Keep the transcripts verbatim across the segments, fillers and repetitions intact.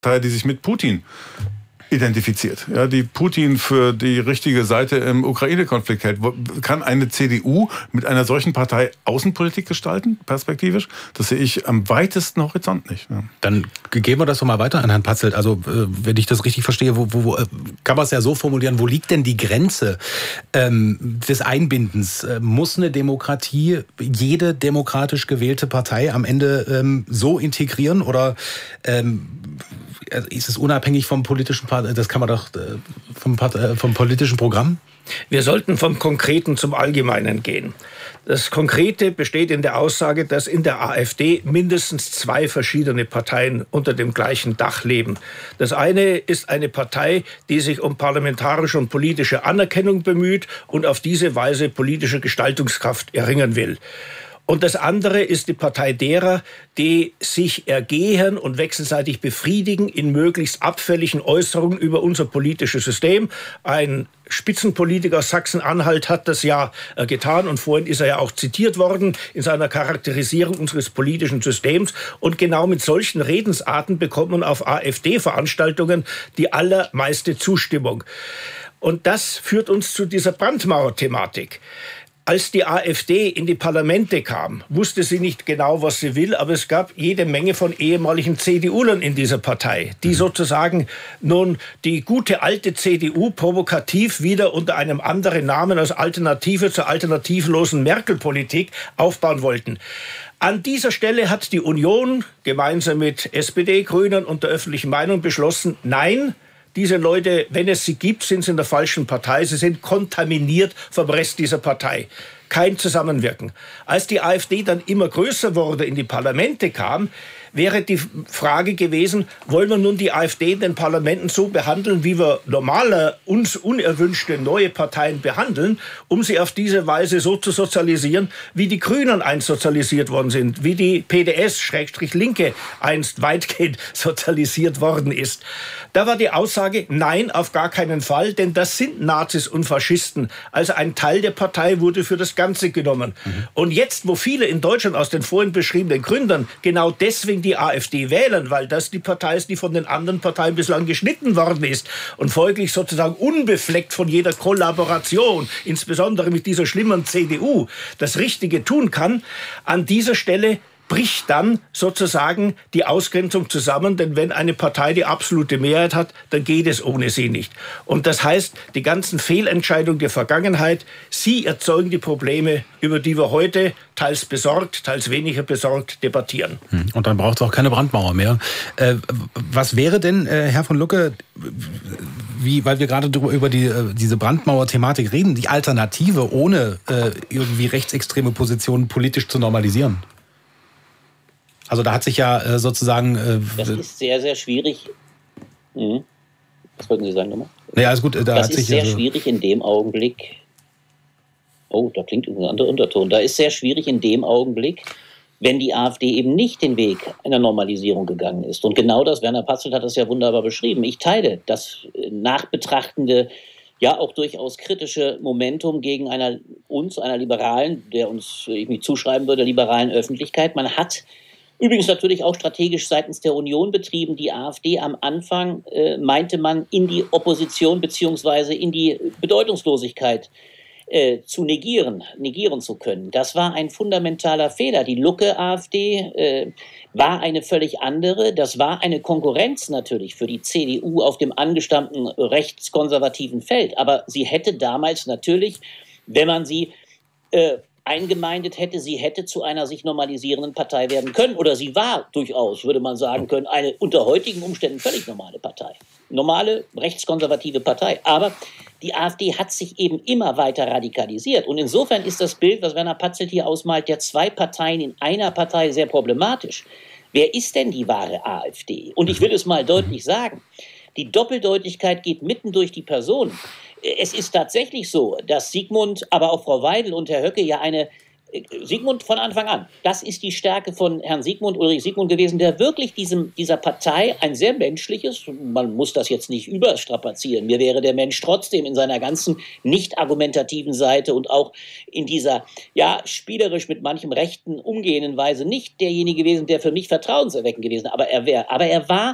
Partei, die sich mit Putin identifiziert, ja, die Putin für die richtige Seite im Ukraine-Konflikt hält. Kann eine C D U mit einer solchen Partei Außenpolitik gestalten, perspektivisch? Das sehe ich am weitesten Horizont nicht. Ja. Dann geben wir das doch mal weiter an Herrn Patzelt. Also, wenn ich das richtig verstehe, wo, wo, kann man es ja so formulieren, wo liegt denn die Grenze ähm, des Einbindens? Muss eine Demokratie jede demokratisch gewählte Partei am Ende ähm, so integrieren oder ähm, ist es unabhängig vom politischen, das kann man doch vom, vom politischen Programm? Wir sollten vom Konkreten zum Allgemeinen gehen. Das Konkrete besteht in der Aussage, dass in der AfD mindestens zwei verschiedene Parteien unter dem gleichen Dach leben. Das eine ist eine Partei, die sich um parlamentarische und politische Anerkennung bemüht und auf diese Weise politische Gestaltungskraft erringen will. Und das andere ist die Partei derer, die sich ergehen und wechselseitig befriedigen in möglichst abfälligen Äußerungen über unser politisches System. Ein Spitzenpolitiker aus Sachsen-Anhalt hat das ja getan und vorhin ist er ja auch zitiert worden in seiner Charakterisierung unseres politischen Systems. Und genau mit solchen Redensarten bekommt man auf AfD-Veranstaltungen die allermeiste Zustimmung. Und das führt uns zu dieser Brandmauer-Thematik. Als die AfD in die Parlamente kam, wusste sie nicht genau, was sie will, aber es gab jede Menge von ehemaligen CDUlern in dieser Partei, die sozusagen nun die gute alte C D U provokativ wieder unter einem anderen Namen als Alternative zur alternativlosen Merkel-Politik aufbauen wollten. An dieser Stelle hat die Union gemeinsam mit S P D, Grünen und der öffentlichen Meinung beschlossen, nein, diese Leute, wenn es sie gibt, sind sie in der falschen Partei. Sie sind kontaminiert vom Rest dieser Partei. Kein Zusammenwirken. Als die AfD dann immer größer wurde, in die Parlamente kam, wäre die Frage gewesen, wollen wir nun die AfD in den Parlamenten so behandeln, wie wir normale, uns unerwünschte neue Parteien behandeln, um sie auf diese Weise so zu sozialisieren, wie die Grünen einst sozialisiert worden sind, wie die P D S-Linke einst weitgehend sozialisiert worden ist. Da war die Aussage, nein, auf gar keinen Fall, denn das sind Nazis und Faschisten. Also ein Teil der Partei wurde für das Ganze genommen. Mhm. Und jetzt, wo viele in Deutschland aus den vorhin beschriebenen Gründen genau deswegen die AfD wählen, weil das die Partei ist, die von den anderen Parteien bislang geschnitten worden ist und folglich sozusagen unbefleckt von jeder Kollaboration, insbesondere mit dieser schlimmen C D U, das Richtige tun kann, an dieser Stelle bricht dann sozusagen die Ausgrenzung zusammen, denn wenn eine Partei die absolute Mehrheit hat, dann geht es ohne sie nicht. Und das heißt, die ganzen Fehlentscheidungen der Vergangenheit, sie erzeugen die Probleme, über die wir heute teils besorgt, teils weniger besorgt debattieren. Und dann braucht es auch keine Brandmauer mehr. Äh, was wäre denn, äh, Herr von Lucke, wie, weil wir gerade über die, äh, diese Brandmauer-Thematik reden, die Alternative, ohne äh, irgendwie rechtsextreme Positionen politisch zu normalisieren? Also da hat sich ja äh, sozusagen... Äh, das ist sehr, sehr schwierig. Mhm. Was wollten Sie sagen nochmal? Ja, alles gut. Da das hat ist sich sehr also schwierig in dem Augenblick... Oh, da klingt ein anderer Unterton. Da ist sehr schwierig in dem Augenblick, wenn die AfD eben nicht den Weg einer Normalisierung gegangen ist. Und genau das, Werner Patzelt hat das ja wunderbar beschrieben. Ich teile das nachbetrachtende, ja auch durchaus kritische Momentum gegen einer, uns, einer liberalen, der uns, ich mich zuschreiben würde, liberalen Öffentlichkeit. Man hat übrigens natürlich auch strategisch seitens der Union betrieben. Die AfD am Anfang äh, meinte man in die Opposition beziehungsweise in die Bedeutungslosigkeit äh, zu negieren, negieren zu können. Das war ein fundamentaler Fehler. Die Lucke-AfD äh, war eine völlig andere. Das war eine Konkurrenz natürlich für die C D U auf dem angestammten rechtskonservativen Feld. Aber sie hätte damals natürlich, wenn man sie äh, eingemeindet hätte, sie hätte zu einer sich normalisierenden Partei werden können. Oder sie war durchaus, würde man sagen können, eine unter heutigen Umständen völlig normale Partei. Normale, rechtskonservative Partei. Aber die AfD hat sich eben immer weiter radikalisiert. Und insofern ist das Bild, was Werner Patzelt hier ausmalt, der zwei Parteien in einer Partei sehr problematisch. Wer ist denn die wahre AfD? Und ich will es mal deutlich sagen. Die Doppeldeutigkeit geht mitten durch die Personen. Es ist tatsächlich so, dass Sigmund, aber auch Frau Weidel und Herr Höcke ja eine, Sigmund von Anfang an, das ist die Stärke von Herrn Sigmund, Ulrich Sigmund gewesen, der wirklich diesem, dieser Partei ein sehr menschliches, man muss das jetzt nicht überstrapazieren, mir wäre der Mensch trotzdem in seiner ganzen nicht argumentativen Seite und auch in dieser, ja, spielerisch mit manchem Rechten umgehenden Weise nicht derjenige gewesen, der für mich vertrauenserweckend gewesen, aber er wäre, aber er war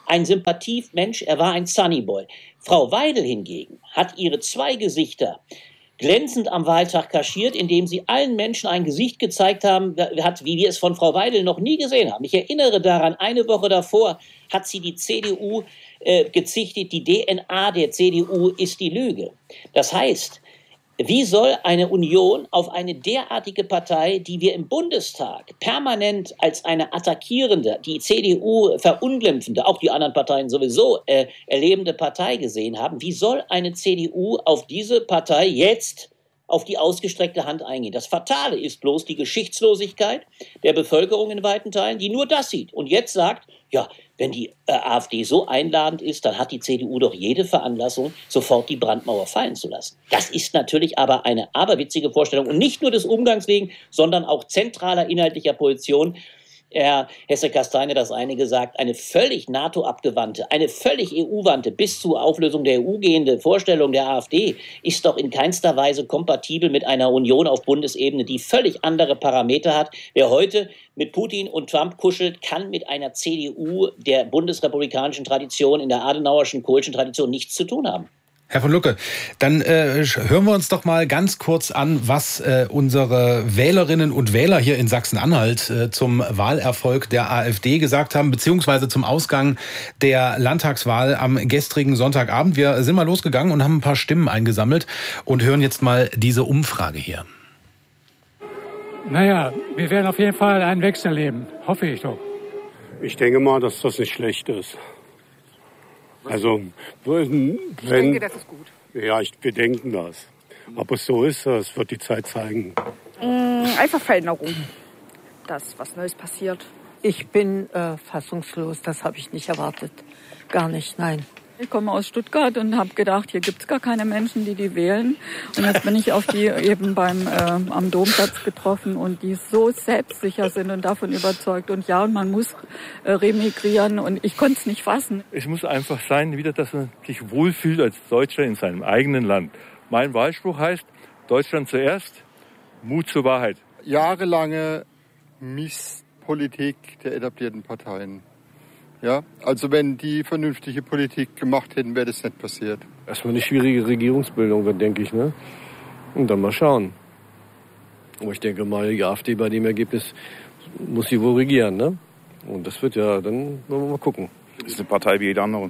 ein Sympathiemensch, er war ein Sunnyboy. Frau Weidel hingegen hat ihre zwei Gesichter glänzend am Wahltag kaschiert, indem sie allen Menschen ein Gesicht gezeigt haben, hat, wie wir es von Frau Weidel noch nie gesehen haben. Ich erinnere daran, eine Woche davor hat sie die C D U äh, gezichtet, die D N A der C D U ist die Lüge. Das heißt, wie soll eine Union auf eine derartige Partei, die wir im Bundestag permanent als eine attackierende, die C D U verunglimpfende, auch die anderen Parteien sowieso äh, erlebende Partei gesehen haben, wie soll eine C D U auf diese Partei jetzt auf die ausgestreckte Hand eingehen? Das Fatale ist bloß die Geschichtslosigkeit der Bevölkerung in weiten Teilen, die nur das sieht und jetzt sagt, ja, wenn die äh, AfD so einladend ist, dann hat die C D U doch jede Veranlassung, sofort die Brandmauer fallen zu lassen. Das ist natürlich aber eine aberwitzige Vorstellung und nicht nur des Umgangs wegen, sondern auch zentraler inhaltlicher Position. Herr Hesse-Castagne das eine gesagt, eine völlig NATO-abgewandte, eine völlig E U-wandte, bis zur Auflösung der E U gehende Vorstellung der AfD ist doch in keinster Weise kompatibel mit einer Union auf Bundesebene, die völlig andere Parameter hat. Wer heute mit Putin und Trump kuschelt, kann mit einer C D U der bundesrepublikanischen Tradition, in der Adenauerschen, Kohlschen Tradition nichts zu tun haben. Herr von Lucke, dann äh, hören wir uns doch mal ganz kurz an, was äh, unsere Wählerinnen und Wähler hier in Sachsen-Anhalt äh, zum Wahlerfolg der AfD gesagt haben, beziehungsweise zum Ausgang der Landtagswahl am gestrigen Sonntagabend. Wir sind mal losgegangen und haben ein paar Stimmen eingesammelt und hören jetzt mal diese Umfrage hier. Naja, wir werden auf jeden Fall einen Wechsel erleben, hoffe ich doch. Ich denke mal, dass das nicht schlecht ist. Also, wenn, ich denke, das ist gut. Ja, ich, wir denken das. Ob es so ist, das wird die Zeit zeigen. Einfach Veränderung, dass was Neues passiert. Ich bin äh, fassungslos, das habe ich nicht erwartet. Gar nicht, nein. Ich komme aus Stuttgart und habe gedacht, hier gibt es gar keine Menschen, die die wählen. Und jetzt bin ich auf die eben beim äh, am Domplatz getroffen und die so selbstsicher sind und davon überzeugt. Und ja, und man muss äh, remigrieren und ich konnte es nicht fassen. Es muss einfach sein, wieder, dass man sich wohlfühlt als Deutscher in seinem eigenen Land. Mein Wahlspruch heißt, Deutschland zuerst, Mut zur Wahrheit. Jahrelange Misspolitik der etablierten Parteien. Ja, also wenn die vernünftige Politik gemacht hätten, wäre das nicht passiert. Erstmal eine schwierige Regierungsbildung wird, denke ich, ne? Und dann mal schauen. Aber ich denke mal, die AfD bei dem Ergebnis muss sie wohl regieren, ne? Und das wird ja, dann wollen wir mal gucken. Das ist eine Partei wie jede andere.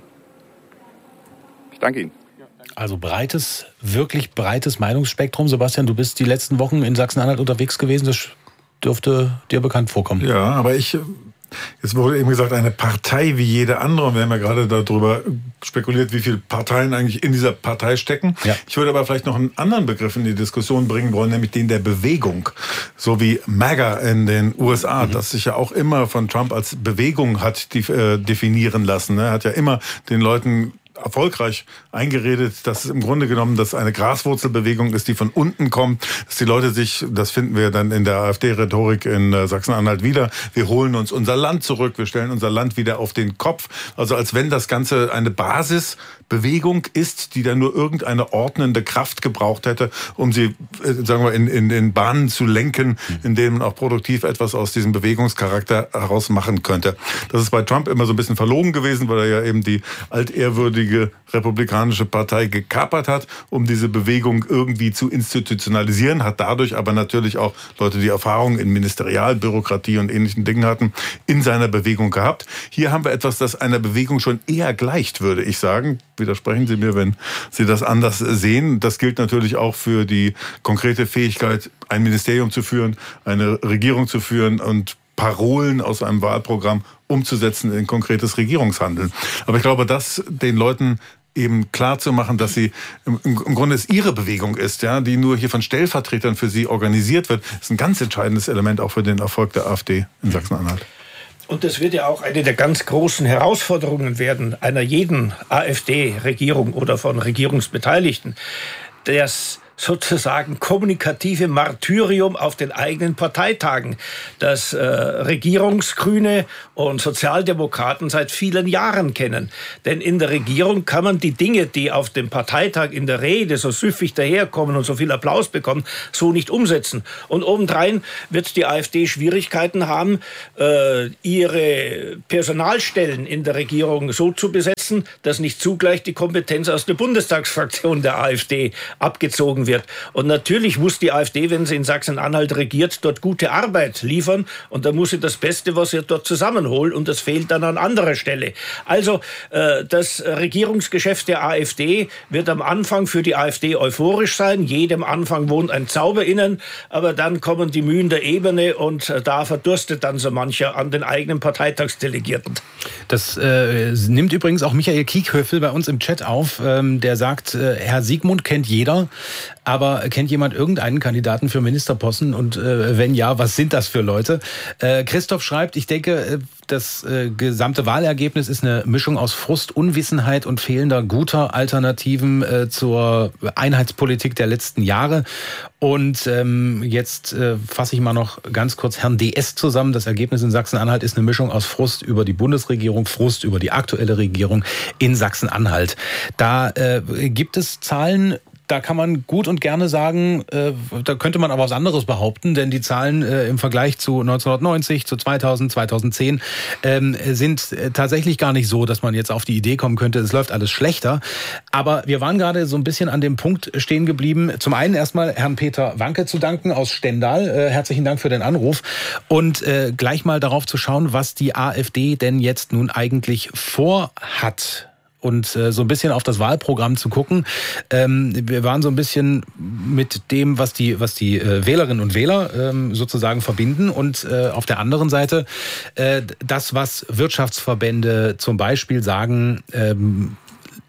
Ich danke Ihnen. Also breites, wirklich breites Meinungsspektrum. Sebastian, du bist die letzten Wochen in Sachsen-Anhalt unterwegs gewesen. Das dürfte dir bekannt vorkommen. Ja, aber ich... Jetzt wurde eben gesagt, eine Partei wie jede andere. Und wir haben ja gerade darüber spekuliert, wie viele Parteien eigentlich in dieser Partei stecken. Ja. Ich würde aber vielleicht noch einen anderen Begriff in die Diskussion bringen wollen, nämlich den der Bewegung. So wie MAGA in den U S A, mhm. das sich ja auch immer von Trump als Bewegung hat äh, definieren lassen. Er hat ja immer den Leuten erfolgreich eingeredet, dass es im Grunde genommen das eine Graswurzelbewegung ist, die von unten kommt, dass die Leute sich, das finden wir dann in der AfD-Rhetorik in Sachsen-Anhalt wieder, wir holen uns unser Land zurück, wir stellen unser Land wieder auf den Kopf, also als wenn das Ganze eine Basisbewegung ist, die dann nur irgendeine ordnende Kraft gebraucht hätte, um sie, sagen wir, in, in, in Bahnen zu lenken, in denen man auch produktiv etwas aus diesem Bewegungscharakter heraus machen könnte. Das ist bei Trump immer so ein bisschen verlogen gewesen, weil er ja eben die altehrwürdige republikanische Partei gekapert hat, um diese Bewegung irgendwie zu institutionalisieren, hat dadurch aber natürlich auch Leute, die Erfahrung in Ministerialbürokratie und ähnlichen Dingen hatten, in seiner Bewegung gehabt. Hier haben wir etwas, das einer Bewegung schon eher gleicht, würde ich sagen. Widersprechen Sie mir, wenn Sie das anders sehen. Das gilt natürlich auch für die konkrete Fähigkeit, ein Ministerium zu führen, eine Regierung zu führen und Parolen aus einem Wahlprogramm umzusetzen in konkretes Regierungshandeln. Aber ich glaube, dass den Leuten eben klar zu machen, dass sie im, im Grunde es ihre Bewegung ist, ja, die nur hier von Stellvertretern für sie organisiert wird, ist ein ganz entscheidendes Element auch für den Erfolg der AfD in Sachsen-Anhalt. Und das wird ja auch eine der ganz großen Herausforderungen werden einer jeden AfD-Regierung oder von Regierungsbeteiligten, das sozusagen kommunikative Martyrium auf den eigenen Parteitagen, das äh, Regierungsgrüne und Sozialdemokraten seit vielen Jahren kennen. Denn in der Regierung kann man die Dinge, die auf dem Parteitag in der Rede so süffig daherkommen und so viel Applaus bekommen, so nicht umsetzen. Und obendrein wird die AfD Schwierigkeiten haben, äh, ihre Personalstellen in der Regierung so zu besetzen, dass nicht zugleich die Kompetenz aus der Bundestagsfraktion der AfD abgezogen wird. Und natürlich muss die AfD, wenn sie in Sachsen-Anhalt regiert, dort gute Arbeit liefern. Und da muss sie das Beste, was sie dort zusammenholen. Und das fehlt dann an anderer Stelle. Also äh, das Regierungsgeschäft der AfD wird am Anfang für die AfD euphorisch sein. Jedem Anfang wohnt ein Zauber innen. Aber dann kommen die Mühen der Ebene und äh, da verdurstet dann so mancher an den eigenen Parteitagsdelegierten. Das äh, nimmt übrigens auch Michael Kiekhöfel bei uns im Chat auf. Ähm, der sagt, äh, Herr Siegmund kennt jeder, aber kennt jemand irgendeinen Kandidaten für Ministerposten? Und äh, wenn ja, was sind das für Leute? Äh, Christoph schreibt, ich denke, das äh, gesamte Wahlergebnis ist eine Mischung aus Frust, Unwissenheit und fehlender guter Alternativen äh, zur Einheitspolitik der letzten Jahre. Und ähm, jetzt äh, fasse ich mal noch ganz kurz Herrn D S zusammen. Das Ergebnis in Sachsen-Anhalt ist eine Mischung aus Frust über die Bundesregierung, Frust über die aktuelle Regierung in Sachsen-Anhalt. Da äh, gibt es Zahlen, da kann man gut und gerne sagen, äh, da könnte man aber was anderes behaupten, denn die Zahlen äh, im Vergleich zu neunzehnhundertneunzig, zu zweitausend, zweitausendzehn ähm, sind äh, tatsächlich gar nicht so, dass man jetzt auf die Idee kommen könnte, es läuft alles schlechter. Aber wir waren gerade so ein bisschen an dem Punkt stehen geblieben. Zum einen erstmal Herrn Peter Wanke zu danken aus Stendal. Äh, herzlichen Dank für den Anruf. Und äh, gleich mal darauf zu schauen, was die AfD denn jetzt nun eigentlich vorhat. Und äh, so ein bisschen auf das Wahlprogramm zu gucken. Ähm, wir waren so ein bisschen mit dem, was die, was die äh, Wählerinnen und Wähler ähm, sozusagen verbinden. Und äh, auf der anderen Seite äh, das, was Wirtschaftsverbände zum Beispiel sagen, ähm,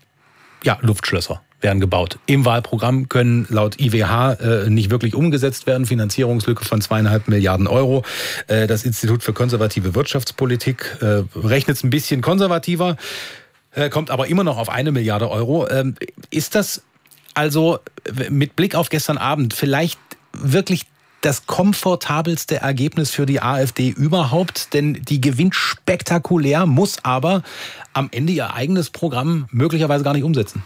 ja, Luftschlösser werden gebaut. Im Wahlprogramm können laut I W H äh, nicht wirklich umgesetzt werden. Finanzierungslücke von zweieinhalb Milliarden Euro. Äh, das Institut für konservative Wirtschaftspolitik äh, rechnet es ein bisschen konservativer. Kommt aber immer noch auf eine Milliarde Euro. Ist das also mit Blick auf gestern Abend vielleicht wirklich das komfortabelste Ergebnis für die AfD überhaupt? Denn die gewinnt spektakulär, muss aber am Ende ihr eigenes Programm möglicherweise gar nicht umsetzen.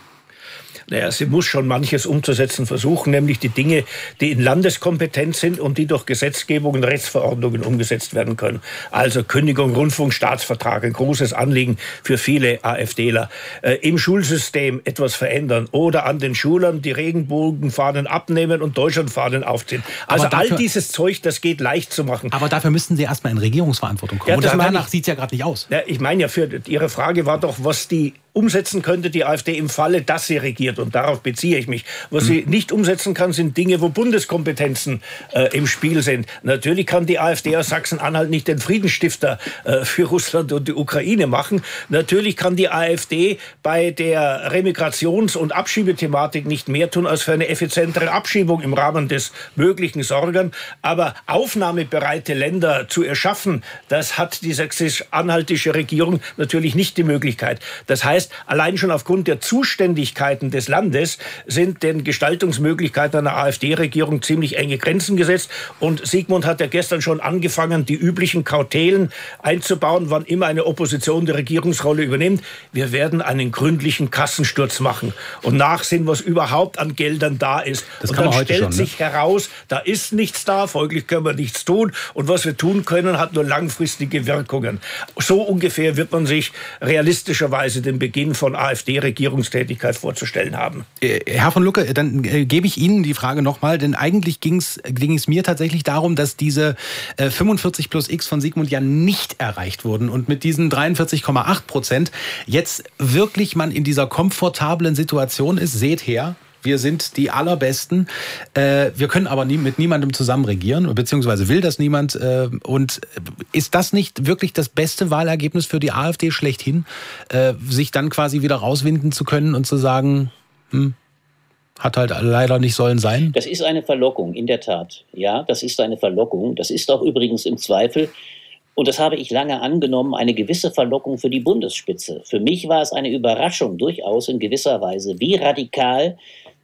Naja, sie muss schon manches umzusetzen versuchen, nämlich die Dinge, die in Landeskompetenz sind und die durch Gesetzgebung und Rechtsverordnungen umgesetzt werden können. Also Kündigung, Rundfunkstaatsvertrag, ein großes Anliegen für viele AfDler. Äh, Im Schulsystem etwas verändern oder an den Schulen die Regenbogenfahnen abnehmen und Deutschlandfahnen aufziehen. Also dafür, all dieses Zeug, das geht leicht zu machen. Aber dafür müssten Sie erstmal in Regierungsverantwortung kommen. Ja, und danach sieht es ja gerade nicht aus. Ja, ich meine ja, für Ihre Frage war doch, was die umsetzen könnte die AfD im Falle, dass sie regiert. Und darauf beziehe ich mich. Was mhm. sie nicht umsetzen kann, sind Dinge, wo Bundeskompetenzen äh, im Spiel sind. Natürlich kann die AfD aus Sachsen-Anhalt nicht den Friedensstifter äh, für Russland und die Ukraine machen. Natürlich kann die AfD bei der Remigrations- und Abschiebethematik nicht mehr tun, als für eine effizientere Abschiebung im Rahmen des Möglichen sorgen. Aber aufnahmebereite Länder zu erschaffen, das hat die sächsisch-anhaltische Regierung natürlich nicht die Möglichkeit. Das heißt, allein schon aufgrund der Zuständigkeiten des Landes sind den Gestaltungsmöglichkeiten einer AfD-Regierung ziemlich enge Grenzen gesetzt. Und Siegmund hat ja gestern schon angefangen, die üblichen Kautelen einzubauen, wann immer eine Opposition die Regierungsrolle übernimmt. Wir werden einen gründlichen Kassensturz machen und nachsehen, was überhaupt an Geldern da ist. Das und kann dann man heute stellt schon, ne? sich heraus, da ist nichts da, folglich können wir nichts tun. Und was wir tun können, hat nur langfristige Wirkungen. So ungefähr wird man sich realistischerweise den Beginn von AfD-Regierungstätigkeit vorzustellen haben. Herr von Lucke, dann äh, gebe ich Ihnen die Frage nochmal, denn eigentlich ging es ging es mir tatsächlich darum, dass diese äh, fünfundvierzig plus X von Siegmund ja nicht erreicht wurden und mit diesen dreiundvierzig Komma acht Prozent jetzt wirklich man in dieser komfortablen Situation ist. Seht her, wir sind die Allerbesten. Äh, wir können aber nie, mit niemandem zusammen regieren, beziehungsweise will das niemand. Äh, und ist das nicht wirklich das beste Wahlergebnis für die AfD schlechthin, äh, sich dann quasi wieder rauswinden zu können und zu sagen, hm, hat halt leider nicht sollen sein? Das ist eine Verlockung, in der Tat. Ja, das ist eine Verlockung. Das ist auch übrigens im Zweifel, und das habe ich lange angenommen, eine gewisse Verlockung für die Bundesspitze. Für mich war es eine Überraschung durchaus in gewisser Weise, wie radikal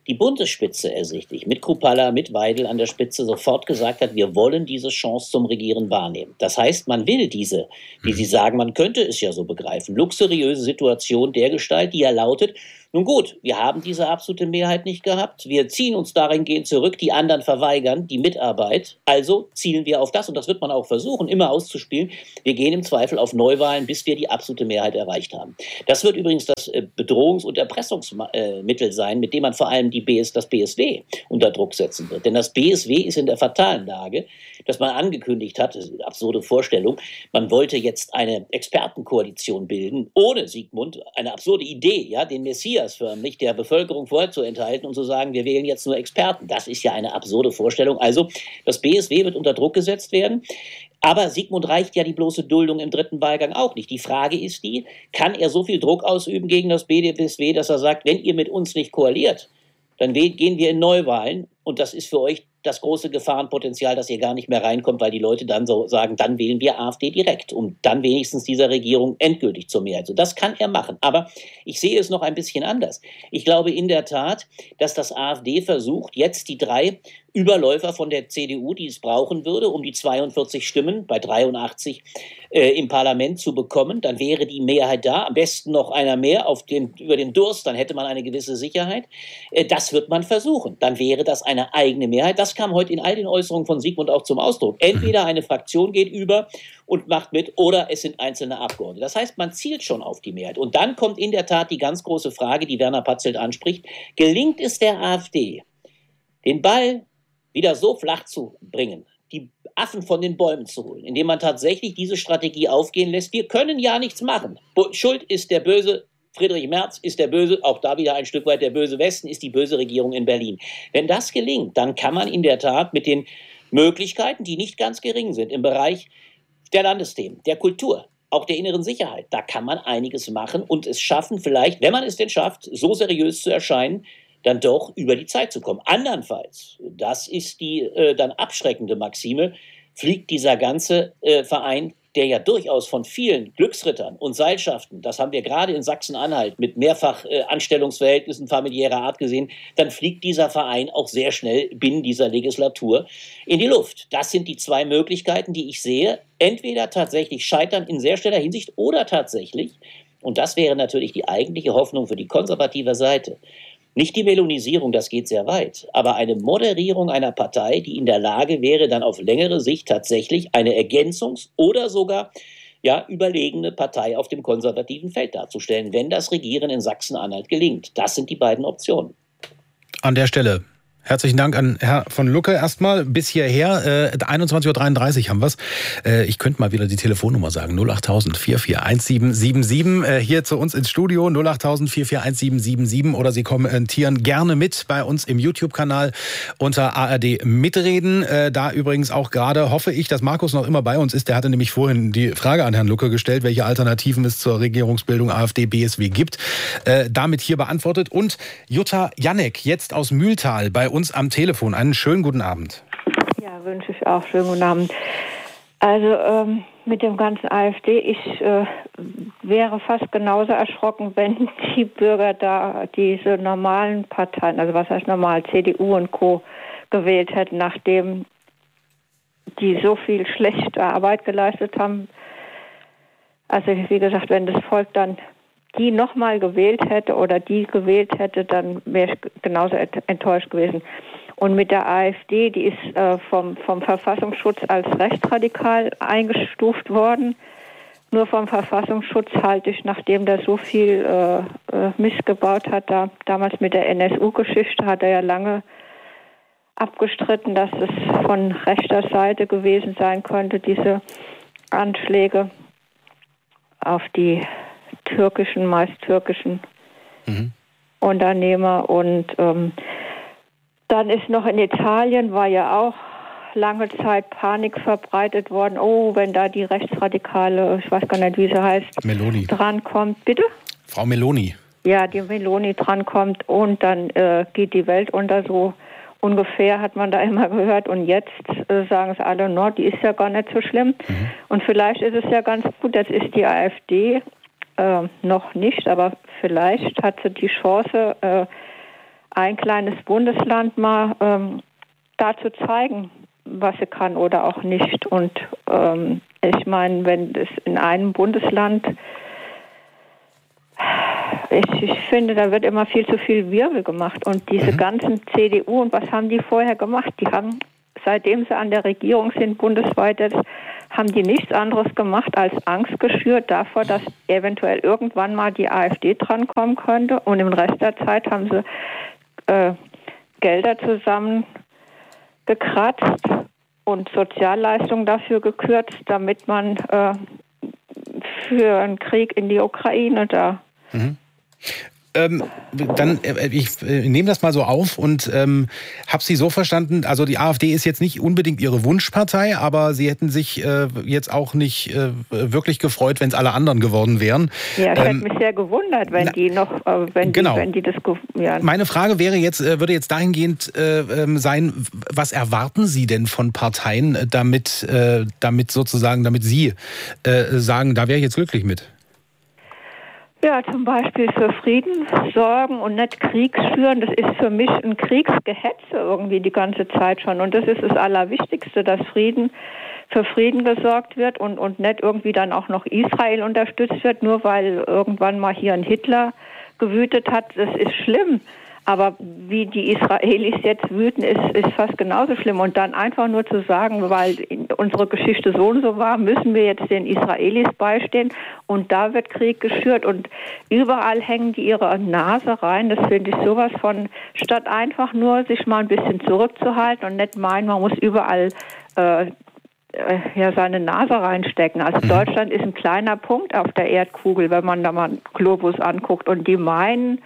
die Bundesspitze ersichtlich, mit Kupala, mit Weidel an der Spitze, sofort gesagt hat, wir wollen diese Chance zum Regieren wahrnehmen. Das heißt, man will diese, wie Sie sagen, man könnte es ja so begreifen, luxuriöse Situation dergestalt, die ja lautet, nun gut, wir haben diese absolute Mehrheit nicht gehabt, wir ziehen uns dahingehend zurück, die anderen verweigern die Mitarbeit, also zielen wir auf das, und das wird man auch versuchen, immer auszuspielen, wir gehen im Zweifel auf Neuwahlen, bis wir die absolute Mehrheit erreicht haben. Das wird übrigens das Bedrohungs- und Erpressungsmittel sein, mit dem man vor allem die B S, das B S W unter Druck setzen wird. Denn das B S W ist in der fatalen Lage, dass man angekündigt hat, das ist eine absurde Vorstellung, man wollte jetzt eine Expertenkoalition bilden, ohne Sigmund, eine absurde Idee, ja, den Messias förmlich der Bevölkerung vorzuenthalten und zu sagen, wir wählen jetzt nur Experten. Das ist ja eine absurde Vorstellung. Also das B S W wird unter Druck gesetzt werden. Aber Sigmund reicht ja die bloße Duldung im dritten Wahlgang auch nicht. Die Frage ist die, kann er so viel Druck ausüben gegen das B S W, dass er sagt, wenn ihr mit uns nicht koaliert, dann gehen wir in Neuwahlen und das ist für euch das große Gefahrenpotenzial, dass ihr gar nicht mehr reinkommt, weil die Leute dann so sagen, dann wählen wir AfD direkt, um dann wenigstens dieser Regierung endgültig zur Mehrheit. So, das kann er machen. Aber ich sehe es noch ein bisschen anders. Ich glaube in der Tat, dass das AfD versucht, jetzt die drei Überläufer von der C D U, die es brauchen würde, um die zweiundvierzig Stimmen bei dreiundachtzig äh, im Parlament zu bekommen. Dann wäre die Mehrheit da, am besten noch einer mehr auf den, über den Durst, dann hätte man eine gewisse Sicherheit. Äh, das wird man versuchen. Dann wäre das eine eigene Mehrheit. Das kam heute in all den Äußerungen von Sigmund auch zum Ausdruck. Entweder eine Fraktion geht über und macht mit, oder es sind einzelne Abgeordnete. Das heißt, man zielt schon auf die Mehrheit. Und dann kommt in der Tat die ganz große Frage, die Werner Patzelt anspricht. Gelingt es der AfD, den Ball wieder so flach zu bringen, die Affen von den Bäumen zu holen, indem man tatsächlich diese Strategie aufgehen lässt? Wir können ja nichts machen. Schuld ist der böse Friedrich Merz, ist der böse, auch da wieder ein Stück weit der böse Westen, ist die böse Regierung in Berlin. Wenn das gelingt, dann kann man in der Tat mit den Möglichkeiten, die nicht ganz gering sind, im Bereich der Landesthemen, der Kultur, auch der inneren Sicherheit, da kann man einiges machen und es schaffen vielleicht, wenn man es denn schafft, so seriös zu erscheinen, dann doch über die Zeit zu kommen. Andernfalls, das ist die äh, dann abschreckende Maxime, fliegt dieser ganze äh, Verein, der ja durchaus von vielen Glücksrittern und Seilschaften, das haben wir gerade in Sachsen-Anhalt mit mehrfach äh, Anstellungsverhältnissen familiärer Art gesehen, dann fliegt dieser Verein auch sehr schnell binnen dieser Legislatur in die Luft. Das sind die zwei Möglichkeiten, die ich sehe. Entweder tatsächlich scheitern in sehr schneller Hinsicht oder tatsächlich, und das wäre natürlich die eigentliche Hoffnung für die konservative Seite, nicht die Melonisierung, das geht sehr weit, aber eine Moderierung einer Partei, die in der Lage wäre, dann auf längere Sicht tatsächlich eine Ergänzungs- oder sogar ja, überlegene Partei auf dem konservativen Feld darzustellen, wenn das Regieren in Sachsen-Anhalt gelingt. Das sind die beiden Optionen. An der Stelle herzlichen Dank an Herr von Lucke erstmal bis hierher. Äh, einundzwanzig Uhr dreiunddreißig haben wir es. Äh, ich könnte mal wieder die Telefonnummer sagen. null acht null null vier vier eins sieben sieben sieben. Äh, hier zu uns ins Studio null acht null null vier vier eins sieben sieben sieben. Oder Sie kommentieren gerne mit bei uns im YouTube-Kanal unter A R D Mitreden. Äh, da übrigens auch gerade hoffe ich, dass Markus noch immer bei uns ist. Der hatte nämlich vorhin die Frage an Herrn Lucke gestellt, welche Alternativen es zur Regierungsbildung AfD B S W gibt. Äh, damit hier beantwortet. Und Jutta Janek jetzt aus Mühltal bei uns uns am Telefon. Einen schönen guten Abend. Ja, wünsche ich auch. Schönen guten Abend. Also ähm, mit dem ganzen AfD, ich äh, wäre fast genauso erschrocken, wenn die Bürger da diese normalen Parteien, also was heißt normal, C D U und Co. gewählt hätten, nachdem die so viel schlechte Arbeit geleistet haben. Also wie gesagt, wenn das Volk dann die nochmal gewählt hätte oder die gewählt hätte, dann wäre ich genauso enttäuscht gewesen. Und mit der AfD, die ist äh, vom, vom Verfassungsschutz als rechtsradikal eingestuft worden. Nur vom Verfassungsschutz halte ich, nachdem der so viel äh, äh, Mist gebaut hat, da, damals mit der N S U-Geschichte, hat er ja lange abgestritten, dass es von rechter Seite gewesen sein könnte, diese Anschläge auf die türkischen, meist türkischen mhm. Unternehmer. Und ähm, dann ist noch in Italien, war ja auch lange Zeit Panik verbreitet worden. Oh, wenn da die rechtsradikale, ich weiß gar nicht, wie sie heißt, Meloni drankommt. Bitte? Frau Meloni. Ja, die Meloni drankommt und dann äh, geht die Welt unter, so ungefähr hat man da immer gehört. Und jetzt äh, sagen es alle, no, die ist ja gar nicht so schlimm. Mhm. Und vielleicht ist es ja ganz gut, jetzt ist die AfD äh, noch nicht, aber vielleicht hat sie die Chance, äh, ein kleines Bundesland mal ähm, dazu zeigen, was sie kann oder auch nicht. Und ähm, ich meine, wenn es in einem Bundesland, ich, ich finde, da wird immer viel zu viel Wirbel gemacht. Und diese mhm. ganzen C D U, und was haben die vorher gemacht? Die haben, seitdem sie an der Regierung sind, bundesweit jetzt, haben die nichts anderes gemacht, als Angst geschürt davor, dass eventuell irgendwann mal die AfD drankommen könnte. Und im Rest der Zeit haben sie äh, Gelder zusammengekratzt und Sozialleistungen dafür gekürzt, damit man äh, für einen Krieg in die Ukraine da... Mhm. Ähm, dann, äh, ich äh, nehme das mal so auf und ähm, habe Sie so verstanden, also die AfD ist jetzt nicht unbedingt Ihre Wunschpartei, aber Sie hätten sich äh, jetzt auch nicht äh, wirklich gefreut, wenn es alle anderen geworden wären. Ja, ich ähm, hätte mich sehr gewundert, wenn na, die noch, äh, wenn, genau. die, wenn die das... Ja. Meine Frage wäre jetzt, äh, würde jetzt dahingehend äh, sein, was erwarten Sie denn von Parteien, damit, äh, damit sozusagen, damit Sie äh, sagen, da wäre ich jetzt glücklich mit? Ja, zum Beispiel für Frieden sorgen und nicht Krieg schüren. Das ist für mich ein Kriegsgehetze irgendwie die ganze Zeit schon. Und das ist das Allerwichtigste, dass Frieden für Frieden gesorgt wird und, und nicht irgendwie dann auch noch Israel unterstützt wird, nur weil irgendwann mal hier ein Hitler gewütet hat. Das ist schlimm. Aber wie die Israelis jetzt wüten, ist, ist fast genauso schlimm. Und dann einfach nur zu sagen, weil unsere Geschichte so und so war, müssen wir jetzt den Israelis beistehen. Und da wird Krieg geschürt. Und überall hängen die ihre Nase rein. Das finde ich sowas von, statt einfach nur sich mal ein bisschen zurückzuhalten und nicht meinen, man muss überall äh, ja, seine Nase reinstecken. Also mhm. Deutschland ist ein kleiner Punkt auf der Erdkugel, wenn man da mal einen Globus anguckt. Und die meinen,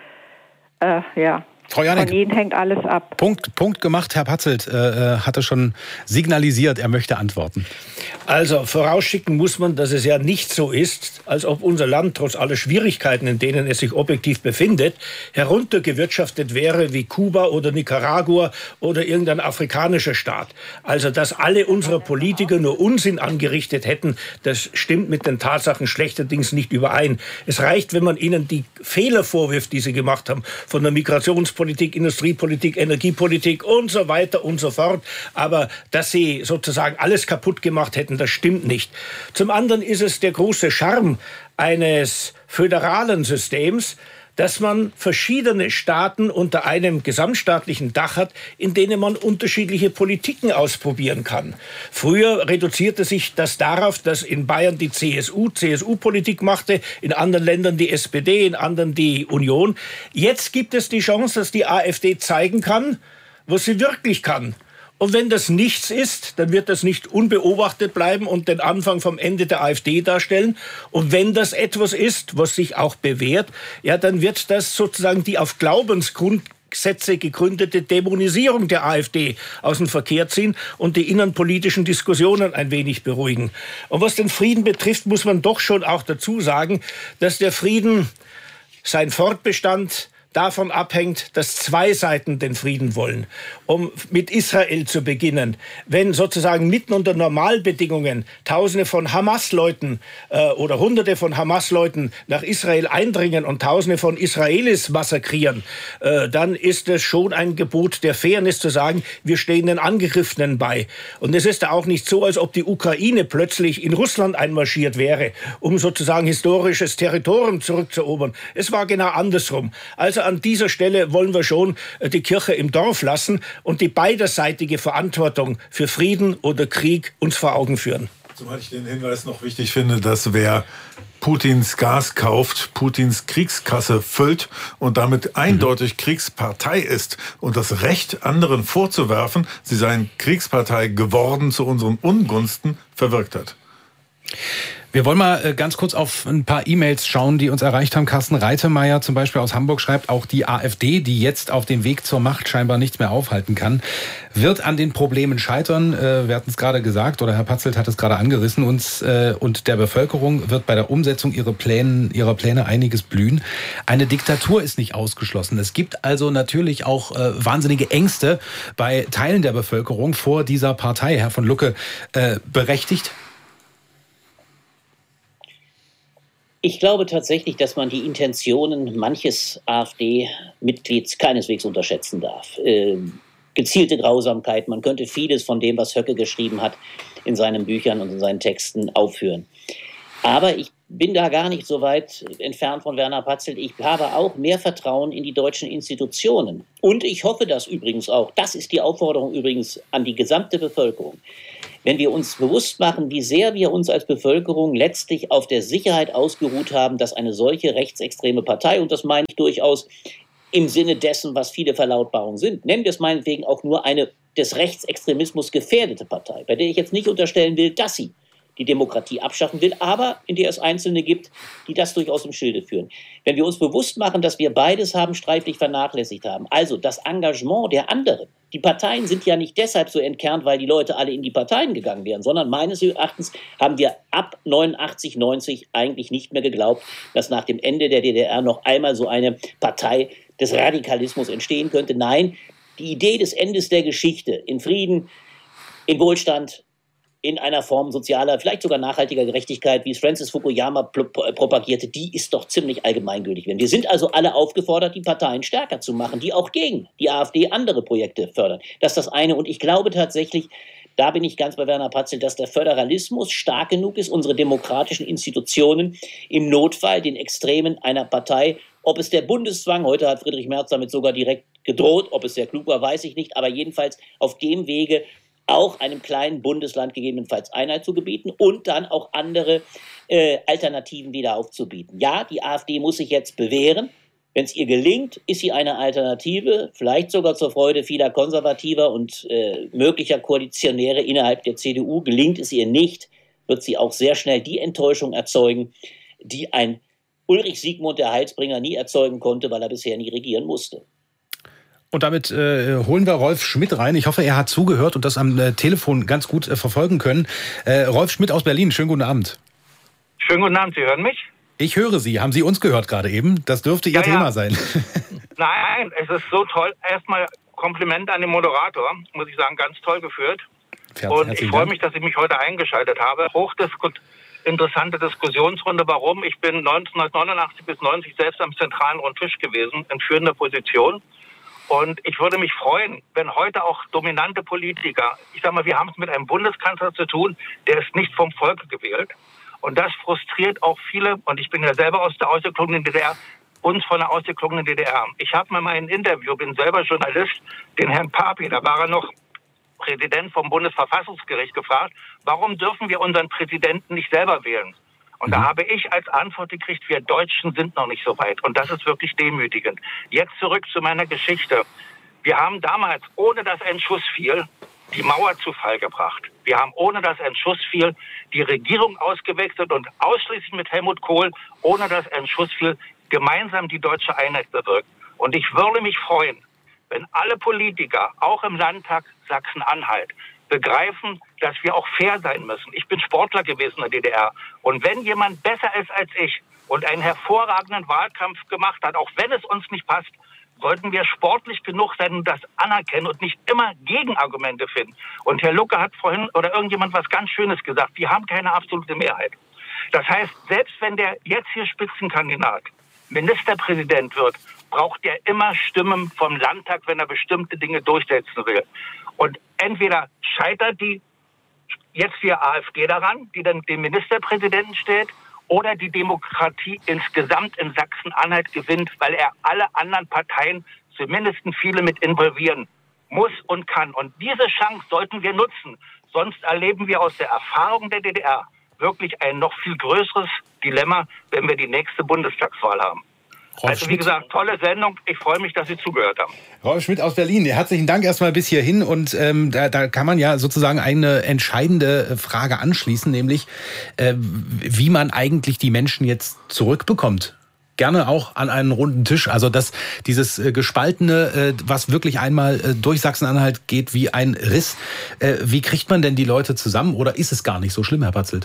äh, ja... Frau Janek, von Ihnen hängt alles ab. Punkt, Punkt gemacht. Herr Patzelt äh, hatte schon signalisiert, er möchte antworten. Also vorausschicken muss man, dass es ja nicht so ist, als ob unser Land trotz aller Schwierigkeiten, in denen es sich objektiv befindet, heruntergewirtschaftet wäre wie Kuba oder Nicaragua oder irgendein afrikanischer Staat. Also dass alle unsere Politiker nur Unsinn angerichtet hätten, das stimmt mit den Tatsachen schlechterdings nicht überein. Es reicht, wenn man ihnen die Fehler vorwirft, die sie gemacht haben, von der Migrationspolitik, Politik, Industriepolitik, Energiepolitik und so weiter und so fort. Aber dass sie sozusagen alles kaputt gemacht hätten, das stimmt nicht. Zum anderen ist es der große Charme eines föderalen Systems, dass man verschiedene Staaten unter einem gesamtstaatlichen Dach hat, in denen man unterschiedliche Politiken ausprobieren kann. Früher reduzierte sich das darauf, dass in Bayern die C S U C S U-Politik machte, in anderen Ländern die S P D, in anderen die Union. Jetzt gibt es die Chance, dass die AfD zeigen kann, was sie wirklich kann. Und wenn das nichts ist, dann wird das nicht unbeobachtet bleiben und den Anfang vom Ende der AfD darstellen. Und wenn das etwas ist, was sich auch bewährt, ja, dann wird das sozusagen die auf Glaubensgrundsätze gegründete Dämonisierung der AfD aus dem Verkehr ziehen und die innenpolitischen Diskussionen ein wenig beruhigen. Und was den Frieden betrifft, muss man doch schon auch dazu sagen, dass der Frieden, sein Fortbestand, davon abhängt, dass zwei Seiten den Frieden wollen. Um mit Israel zu beginnen, wenn sozusagen mitten unter Normalbedingungen Tausende von Hamas-Leuten äh, oder Hunderte von Hamas-Leuten nach Israel eindringen und Tausende von Israelis massakrieren, äh, dann ist es schon ein Gebot der Fairness zu sagen, wir stehen den Angegriffenen bei. Und es ist auch nicht so, als ob die Ukraine plötzlich in Russland einmarschiert wäre, um sozusagen historisches Territorium zurückzuerobern. Es war genau andersrum. Also an dieser Stelle wollen wir schon die Kirche im Dorf lassen und die beiderseitige Verantwortung für Frieden oder Krieg uns vor Augen führen. Zumal ich den Hinweis noch wichtig finde, dass wer Putins Gas kauft, Putins Kriegskasse füllt und damit eindeutig Kriegspartei ist und das Recht, anderen vorzuwerfen, sie seien Kriegspartei geworden zu unseren Ungunsten, verwirkt hat. Wir wollen mal ganz kurz auf ein paar E-Mails schauen, die uns erreicht haben. Carsten Reitemeyer zum Beispiel aus Hamburg schreibt, auch die AfD, die jetzt auf dem Weg zur Macht scheinbar nichts mehr aufhalten kann, wird an den Problemen scheitern. Wir hatten es gerade gesagt, oder Herr Patzelt hat es gerade angerissen, uns und der Bevölkerung wird bei der Umsetzung ihrer Pläne, ihrer Pläne einiges blühen. Eine Diktatur ist nicht ausgeschlossen. Es gibt also natürlich auch wahnsinnige Ängste bei Teilen der Bevölkerung vor dieser Partei. Herr von Lucke, berechtigt? Ich glaube tatsächlich, dass man die Intentionen manches AfD-Mitglieds keineswegs unterschätzen darf. Äh, gezielte Grausamkeit, man könnte vieles von dem, was Höcke geschrieben hat, in seinen Büchern und in seinen Texten aufführen. Aber ich bin da gar nicht so weit entfernt von Werner Patzelt. Ich habe auch mehr Vertrauen in die deutschen Institutionen. Und ich hoffe das übrigens auch. Das ist die Aufforderung übrigens an die gesamte Bevölkerung. Wenn wir uns bewusst machen, wie sehr wir uns als Bevölkerung letztlich auf der Sicherheit ausgeruht haben, dass eine solche rechtsextreme Partei, und das meine ich durchaus im Sinne dessen, was viele Verlautbarungen sind, nennen wir es meinetwegen auch nur eine des Rechtsextremismus gefährdete Partei, bei der ich jetzt nicht unterstellen will, dass sie die Demokratie abschaffen will, aber in der es Einzelne gibt, die das durchaus im Schilde führen. Wenn wir uns bewusst machen, dass wir beides haben streitlich vernachlässigt haben, also das Engagement der anderen. Die Parteien sind ja nicht deshalb so entkernt, weil die Leute alle in die Parteien gegangen wären, sondern meines Erachtens haben wir ab neunundachtzig, neunzig eigentlich nicht mehr geglaubt, dass nach dem Ende der D D R noch einmal so eine Partei des Radikalismus entstehen könnte. Nein, die Idee des Endes der Geschichte in Frieden, in Wohlstand, in einer Form sozialer, vielleicht sogar nachhaltiger Gerechtigkeit, wie es Francis Fukuyama propagierte, die ist doch ziemlich allgemeingültig. Wir sind also alle aufgefordert, die Parteien stärker zu machen, die auch gegen die AfD andere Projekte fördern. Das ist das eine. Und ich glaube tatsächlich, da bin ich ganz bei Werner Patzelt, dass der Föderalismus stark genug ist, unsere demokratischen Institutionen im Notfall den Extremen einer Partei, ob es der Bundeszwang, heute hat Friedrich Merz damit sogar direkt gedroht, ob es sehr klug war, weiß ich nicht, aber jedenfalls auf dem Wege auch einem kleinen Bundesland gegebenenfalls Einhalt zu gebieten und dann auch andere äh, Alternativen wieder aufzubieten. Ja, die AfD muss sich jetzt bewähren. Wenn es ihr gelingt, ist sie eine Alternative, vielleicht sogar zur Freude vieler Konservativer und äh, möglicher Koalitionäre innerhalb der C D U. Gelingt es ihr nicht, wird sie auch sehr schnell die Enttäuschung erzeugen, die ein Ulrich Siegmund, der Heilsbringer, nie erzeugen konnte, weil er bisher nie regieren musste. Und damit äh, holen wir Rolf Schmidt rein. Ich hoffe, er hat zugehört und das am äh, Telefon ganz gut äh, verfolgen können. Äh, Rolf Schmidt aus Berlin, schönen guten Abend. Schönen guten Abend, Sie hören mich? Ich höre Sie. Haben Sie uns gehört gerade eben? Das dürfte Ihr ja, Thema ja. sein. Nein, es ist so toll. Erstmal Kompliment an den Moderator, muss ich sagen, ganz toll geführt. Herz, und ich freue mich, dass ich mich heute eingeschaltet habe. Hochdiskut interessante Diskussionsrunde. Warum? Ich bin neunzehnhundertneunundachtzig bis neunzig selbst am zentralen Rundtisch gewesen, in führender Position. Und ich würde mich freuen, wenn heute auch dominante Politiker, ich sage mal, wir haben es mit einem Bundeskanzler zu tun, der ist nicht vom Volke gewählt. Und das frustriert auch viele, und ich bin ja selber aus der ausgeklungenen D D R, uns von der ausgeklungenen D D R. Ich habe mal ein Interview, bin selber Journalist, den Herrn Papi, da war er noch Präsident vom Bundesverfassungsgericht, gefragt, warum dürfen wir unseren Präsidenten nicht selber wählen? Und da habe ich als Antwort gekriegt, wir Deutschen sind noch nicht so weit. Und das ist wirklich demütigend. Jetzt zurück zu meiner Geschichte. Wir haben damals, ohne dass ein Schuss fiel, die Mauer zu Fall gebracht. Wir haben, ohne dass ein Schuss fiel, die Regierung ausgewechselt und ausschließlich mit Helmut Kohl, ohne dass ein Schuss fiel, gemeinsam die deutsche Einheit bewirkt. Und ich würde mich freuen, wenn alle Politiker, auch im Landtag Sachsen-Anhalt, begreifen, dass wir auch fair sein müssen. Ich bin Sportler gewesen in der D D R. Und wenn jemand besser ist als ich und einen hervorragenden Wahlkampf gemacht hat, auch wenn es uns nicht passt, sollten wir sportlich genug sein und das anerkennen und nicht immer Gegenargumente finden. Und Herr Lucke hat vorhin oder irgendjemand was ganz Schönes gesagt. Wir haben keine absolute Mehrheit. Das heißt, selbst wenn der jetzt hier Spitzenkandidat Ministerpräsident wird, braucht er immer Stimmen vom Landtag, wenn er bestimmte Dinge durchsetzen will. Und entweder scheitert die jetzt hier AfD daran, die dann den Ministerpräsidenten stellt, oder die Demokratie insgesamt in Sachsen-Anhalt gewinnt, weil er alle anderen Parteien, zumindest viele, mit involvieren muss und kann. Und diese Chance sollten wir nutzen. Sonst erleben wir aus der Erfahrung der D D R wirklich ein noch viel größeres Dilemma, wenn wir die nächste Bundestagswahl haben. Rolf also wie Schmidt. Gesagt, tolle Sendung. Ich freue mich, dass Sie zugehört haben. Rolf Schmidt aus Berlin, herzlichen Dank erstmal bis hierhin. Und ähm, da, da kann man ja sozusagen eine entscheidende Frage anschließen, nämlich äh, wie man eigentlich die Menschen jetzt zurückbekommt. Gerne auch an einen runden Tisch. Also dass dieses äh, Gespaltene, äh, was wirklich einmal äh, durch Sachsen-Anhalt geht wie ein Riss. Äh, wie kriegt man denn die Leute zusammen? Oder ist es gar nicht so schlimm, Herr Patzelt?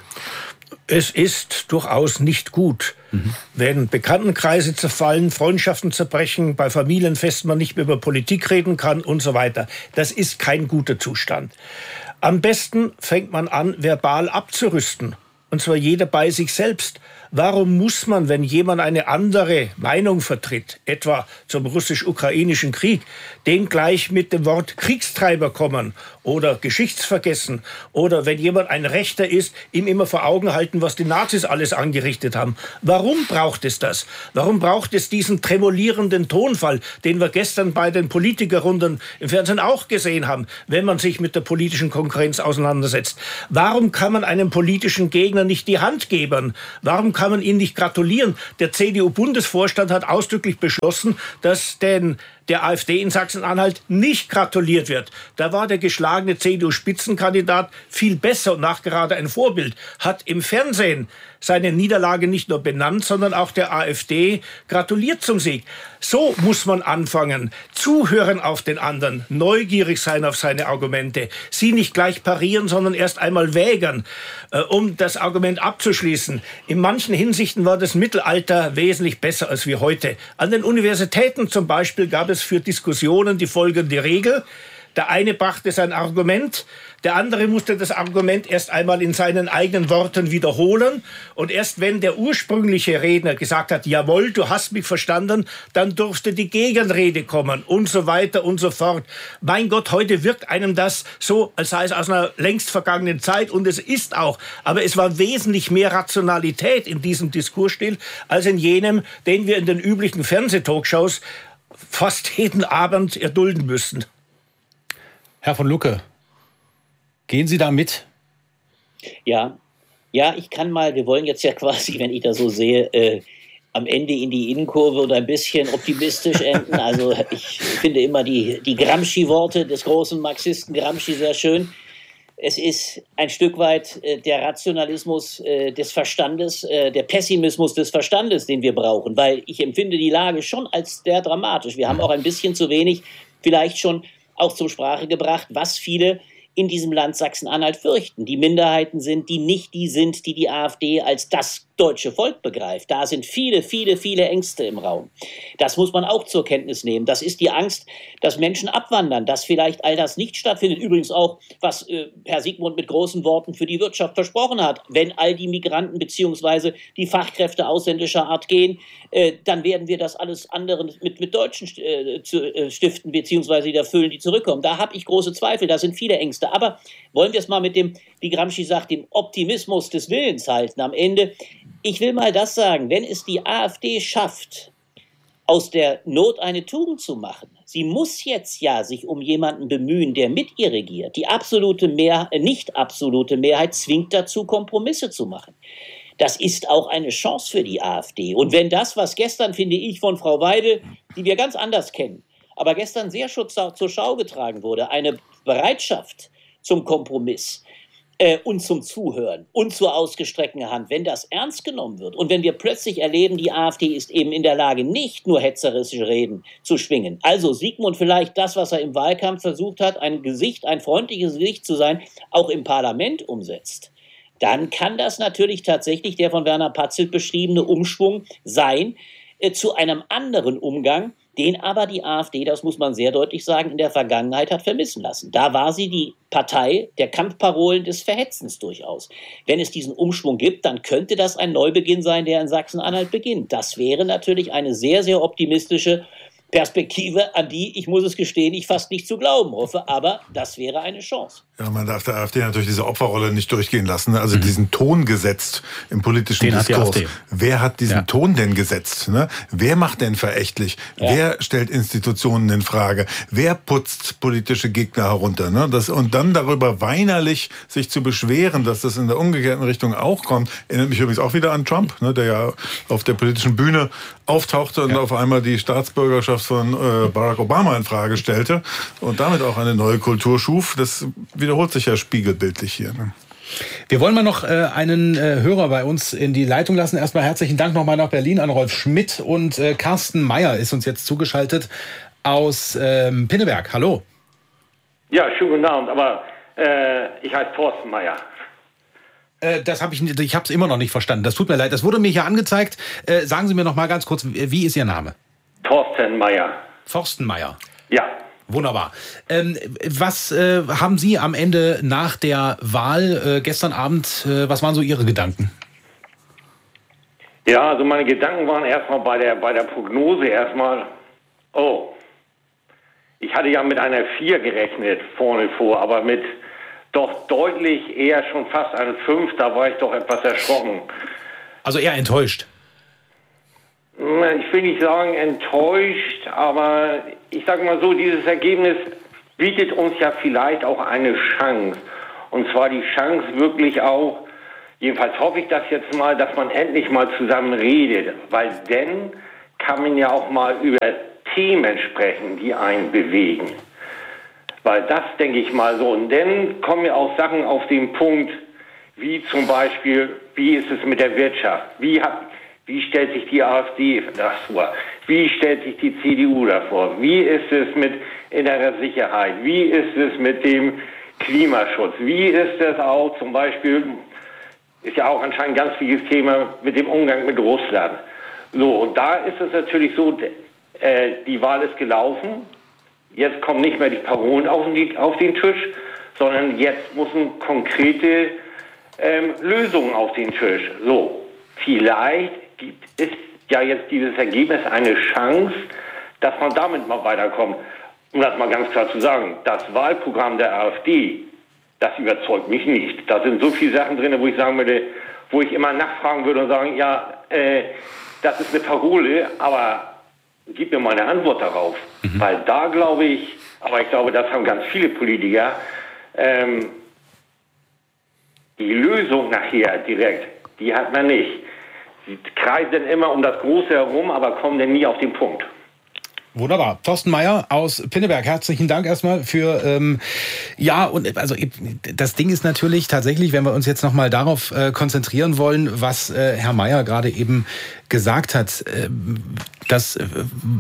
Es ist durchaus nicht gut, mhm. wenn Bekanntenkreise zerfallen, Freundschaften zerbrechen, bei Familienfesten man nicht mehr über Politik reden kann und so weiter. Das ist kein guter Zustand. Am besten fängt man an, verbal abzurüsten. Und zwar jeder bei sich selbst. Warum muss man, wenn jemand eine andere Meinung vertritt, etwa zum russisch-ukrainischen Krieg, dem gleich mit dem Wort Kriegstreiber kommen oder Geschichtsvergessen oder wenn jemand ein Rechter ist, ihm immer vor Augen halten, was die Nazis alles angerichtet haben? Warum braucht es das? Warum braucht es diesen tremolierenden Tonfall, den wir gestern bei den Politikerrunden im Fernsehen auch gesehen haben, wenn man sich mit der politischen Konkurrenz auseinandersetzt? Warum kann man einem politischen Gegner nicht die Hand geben? Warum kann man ihn nicht gratulieren? Der C D U-Bundesvorstand hat ausdrücklich beschlossen, dass den der AfD in Sachsen-Anhalt nicht gratuliert wird. Da war der geschlagene C D U-Spitzenkandidat viel besser und nachgerade ein Vorbild, hat im Fernsehen seine Niederlage nicht nur benannt, sondern auch der AfD gratuliert zum Sieg. So muss man anfangen. Zuhören auf den anderen, neugierig sein auf seine Argumente, sie nicht gleich parieren, sondern erst einmal wägern, äh, um das Argument abzuschließen. In manchen Hinsichten war das Mittelalter wesentlich besser als wir heute. An den Universitäten zum Beispiel gab es für Diskussionen die folgende Regel. Der eine brachte sein Argument, der andere musste das Argument erst einmal in seinen eigenen Worten wiederholen. Und erst wenn der ursprüngliche Redner gesagt hat, jawohl, du hast mich verstanden, dann durfte die Gegenrede kommen und so weiter und so fort. Mein Gott, heute wirkt einem das so, als sei es aus einer längst vergangenen Zeit und es ist auch. Aber es war wesentlich mehr Rationalität in diesem Diskursstil als in jenem, den wir in den üblichen Fernsehtalkshows fast jeden Abend erdulden müssen. Herr von Lucke, gehen Sie da mit? Ja, ja, ich kann mal, wir wollen jetzt ja quasi, wenn ich das so sehe, äh, am Ende in die Innenkurve und ein bisschen optimistisch enden. Also ich finde immer die, die Gramsci-Worte des großen Marxisten Gramsci sehr schön. Es ist ein Stück weit äh, der Rationalismus äh, des Verstandes, äh, der Pessimismus des Verstandes, den wir brauchen, weil ich empfinde die Lage schon als sehr dramatisch. Wir haben auch ein bisschen zu wenig vielleicht schon auch zur Sprache gebracht, was viele in diesem Land Sachsen-Anhalt fürchten. Die Minderheiten sind, die nicht die sind, die die AfD als das deutsche Volk begreift. Da sind viele, viele, viele Ängste im Raum. Das muss man auch zur Kenntnis nehmen. Das ist die Angst, dass Menschen abwandern, dass vielleicht all das nicht stattfindet. Übrigens auch, was äh, Herr Sigmund mit großen Worten für die Wirtschaft versprochen hat. Wenn all die Migranten bzw. die Fachkräfte ausländischer Art gehen, äh, dann werden wir das alles anderen mit, mit Deutschen äh, zu, äh, stiften bzw. wieder füllen, die zurückkommen. Da habe ich große Zweifel. Da sind viele Ängste. Aber wollen wir es mal mit dem, wie Gramsci sagt, dem Optimismus des Willens halten. Am Ende, ich will mal das sagen, wenn es die AfD schafft, aus der Not eine Tugend zu machen, sie muss jetzt ja sich um jemanden bemühen, der mit ihr regiert. Die absolute Mehrheit, äh, nicht absolute Mehrheit zwingt dazu, Kompromisse zu machen. Das ist auch eine Chance für die AfD. Und wenn das, was gestern, finde ich, von Frau Weidel, die wir ganz anders kennen, aber gestern sehr zur Schau getragen wurde, eine Bereitschaft zum Kompromiss äh, und zum Zuhören und zur ausgestreckten Hand, wenn das ernst genommen wird und wenn wir plötzlich erleben, die AfD ist eben in der Lage, nicht nur hetzerische Reden zu schwingen. Also Sigmund vielleicht das, was er im Wahlkampf versucht hat, ein Gesicht, ein freundliches Gesicht zu sein, auch im Parlament umsetzt. Dann kann das natürlich tatsächlich der von Werner Patzelt beschriebene Umschwung sein äh, zu einem anderen Umgang, den aber die AfD, das muss man sehr deutlich sagen, in der Vergangenheit hat vermissen lassen. Da war sie die Partei der Kampfparolen des Verhetzens durchaus. Wenn es diesen Umschwung gibt, dann könnte das ein Neubeginn sein, der in Sachsen-Anhalt beginnt. Das wäre natürlich eine sehr, sehr optimistische Perspektive, an die, ich muss es gestehen, ich fast nicht zu glauben hoffe, aber das wäre eine Chance. Ja, man darf der AfD natürlich diese Opferrolle nicht durchgehen lassen, also mhm. diesen Ton gesetzt im politischen Den Diskurs. Hat Wer hat diesen ja. Ton denn gesetzt? Ne? Wer macht denn verächtlich? Ja. Wer stellt Institutionen in Frage? Wer putzt politische Gegner herunter? Ne? Das, und dann darüber weinerlich sich zu beschweren, dass das in der umgekehrten Richtung auch kommt, erinnert mich übrigens auch wieder an Trump, ne, der ja auf der politischen Bühne auftauchte und ja. auf einmal die Staatsbürgerschaft von äh, Barack Obama in Frage stellte und damit auch eine neue Kultur schuf. Das wiederholt sich ja spiegelbildlich hier. Ne? Wir wollen mal noch äh, einen äh, Hörer bei uns in die Leitung lassen. Erstmal herzlichen Dank nochmal nach Berlin an Rolf Schmidt und äh, Carsten Meyer ist uns jetzt zugeschaltet aus ähm, Pinneberg. Hallo. Ja, schönen guten Abend, aber äh, ich heiße Thorsten Meyer. Äh, das habe ich, ich habe es immer noch nicht verstanden. Das tut mir leid. Das wurde mir hier angezeigt. Äh, sagen Sie mir noch mal ganz kurz, wie ist Ihr Name? Thorsten Meyer. Thorsten Meyer. Ja. Wunderbar. Ähm, was äh, haben Sie am Ende nach der Wahl äh, gestern Abend, äh, was waren so Ihre Gedanken? Ja, also meine Gedanken waren erstmal bei der, bei der Prognose erstmal, oh, ich hatte ja mit einer vier gerechnet vorne vor, aber mit doch deutlich eher schon fast eine fünf, da war ich doch etwas erschrocken. Also eher enttäuscht? Ich will nicht sagen enttäuscht, aber ich sage mal so, dieses Ergebnis bietet uns ja vielleicht auch eine Chance. Und zwar die Chance wirklich auch, jedenfalls hoffe ich das jetzt mal, dass man endlich mal zusammen redet. Weil dann kann man ja auch mal über Themen sprechen, die einen bewegen. Weil das denke ich mal so. Und dann kommen ja auch Sachen auf den Punkt, wie zum Beispiel, wie ist es mit der Wirtschaft? Wie, hat, wie stellt sich die AfD das vor? Wie stellt sich die C D U davor? Wie ist es mit innerer Sicherheit? Wie ist es mit dem Klimaschutz? Wie ist es auch zum Beispiel, ist ja auch anscheinend ein ganz wichtiges Thema, mit dem Umgang mit Russland. So, und da ist es natürlich so, äh, die Wahl ist gelaufen. Jetzt kommen nicht mehr die Parolen auf den, auf den Tisch, sondern jetzt müssen konkrete ähm, Lösungen auf den Tisch. So, vielleicht gibt es ja jetzt dieses Ergebnis eine Chance, dass man damit mal weiterkommt. Um das mal ganz klar zu sagen, das Wahlprogramm der AfD, das überzeugt mich nicht. Da sind so viele Sachen drin, wo ich sagen würde, wo ich immer nachfragen würde und sagen, ja, äh, das ist eine Parole, aber gib mir mal eine Antwort darauf. Mhm. Weil da glaube ich, aber ich glaube, das haben ganz viele Politiker, ähm, die Lösung nachher direkt, die hat man nicht. Sie kreisen immer um das Große herum, aber kommen dann nie auf den Punkt. Wunderbar. Thorsten Meier aus Pinneberg, herzlichen Dank erstmal für, ähm, ja, und also das Ding ist natürlich tatsächlich, wenn wir uns jetzt nochmal darauf äh, konzentrieren wollen, was äh, Herr Meier gerade eben gesagt hat, äh, dass äh,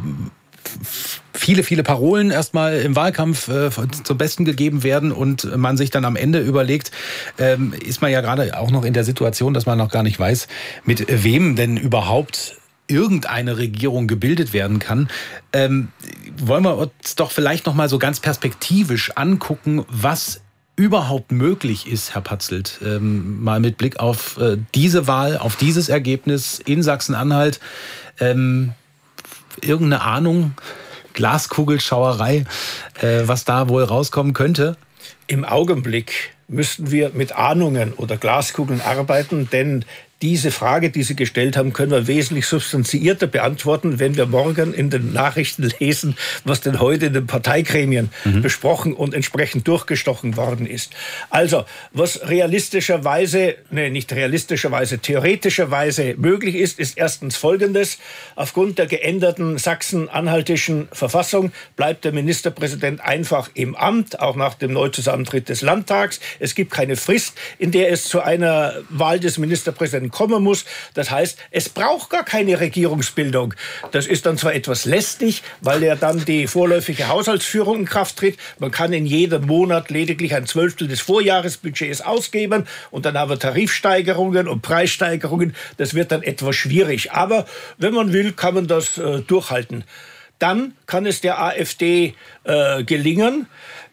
viele, viele Parolen erstmal im Wahlkampf äh, zum Besten gegeben werden und man sich dann am Ende überlegt, ähm, ist man ja gerade auch noch in der Situation, dass man noch gar nicht weiß, mit wem denn überhaupt irgendeine Regierung gebildet werden kann. Ähm, wollen wir uns doch vielleicht noch mal so ganz perspektivisch angucken, was überhaupt möglich ist, Herr Patzelt, ähm, mal mit Blick auf äh, diese Wahl, auf dieses Ergebnis in Sachsen-Anhalt. Ähm, irgendeine Ahnung, Glaskugelschauerei, äh, was da wohl rauskommen könnte? Im Augenblick müssten wir mit Ahnungen oder Glaskugeln arbeiten, denn diese Frage, die Sie gestellt haben, können wir wesentlich substanzierter beantworten, wenn wir morgen in den Nachrichten lesen, was denn heute in den Parteigremien mhm. besprochen und entsprechend durchgestochen worden ist. Also, was realistischerweise, nee, nicht realistischerweise, theoretischerweise möglich ist, ist erstens Folgendes. Aufgrund der geänderten sachsen-anhaltischen Verfassung bleibt der Ministerpräsident einfach im Amt, auch nach dem Neuzusammentritt des Landtags. Es gibt keine Frist, in der es zu einer Wahl des Ministerpräsidenten kommen muss. Das heißt, es braucht gar keine Regierungsbildung. Das ist dann zwar etwas lästig, weil ja dann die vorläufige Haushaltsführung in Kraft tritt. Man kann in jedem Monat lediglich ein Zwölftel des Vorjahresbudgets ausgeben und dann haben wir Tarifsteigerungen und Preissteigerungen. Das wird dann etwas schwierig. Aber wenn man will, kann man das äh, durchhalten. Dann kann es der AfD äh, gelingen,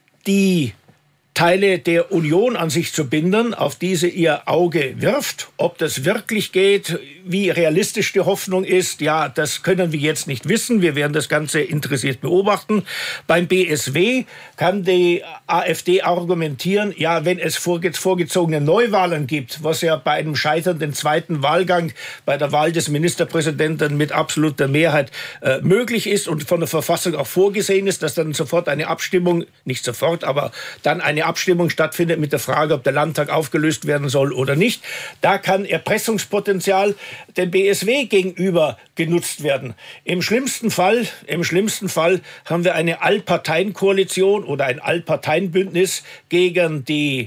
die Teile der Union an sich zu binden, auf die sie ihr Auge wirft. Ob das wirklich geht, wie realistisch die Hoffnung ist, ja, das können wir jetzt nicht wissen. Wir werden das Ganze interessiert beobachten. Beim B S W kann die AfD argumentieren, ja, wenn es vorgezogene Neuwahlen gibt, was ja bei einem scheiternden zweiten Wahlgang, bei der Wahl des Ministerpräsidenten mit absoluter Mehrheit äh, möglich ist und von der Verfassung auch vorgesehen ist, dass dann sofort eine Abstimmung, nicht sofort, aber dann eine Abstimmung stattfindet mit der Frage, ob der Landtag aufgelöst werden soll oder nicht. Da kann Erpressungspotenzial dem B S W gegenüber genutzt werden. Im schlimmsten Fall, im schlimmsten Fall haben wir eine Allparteienkoalition oder ein Allparteienbündnis gegen die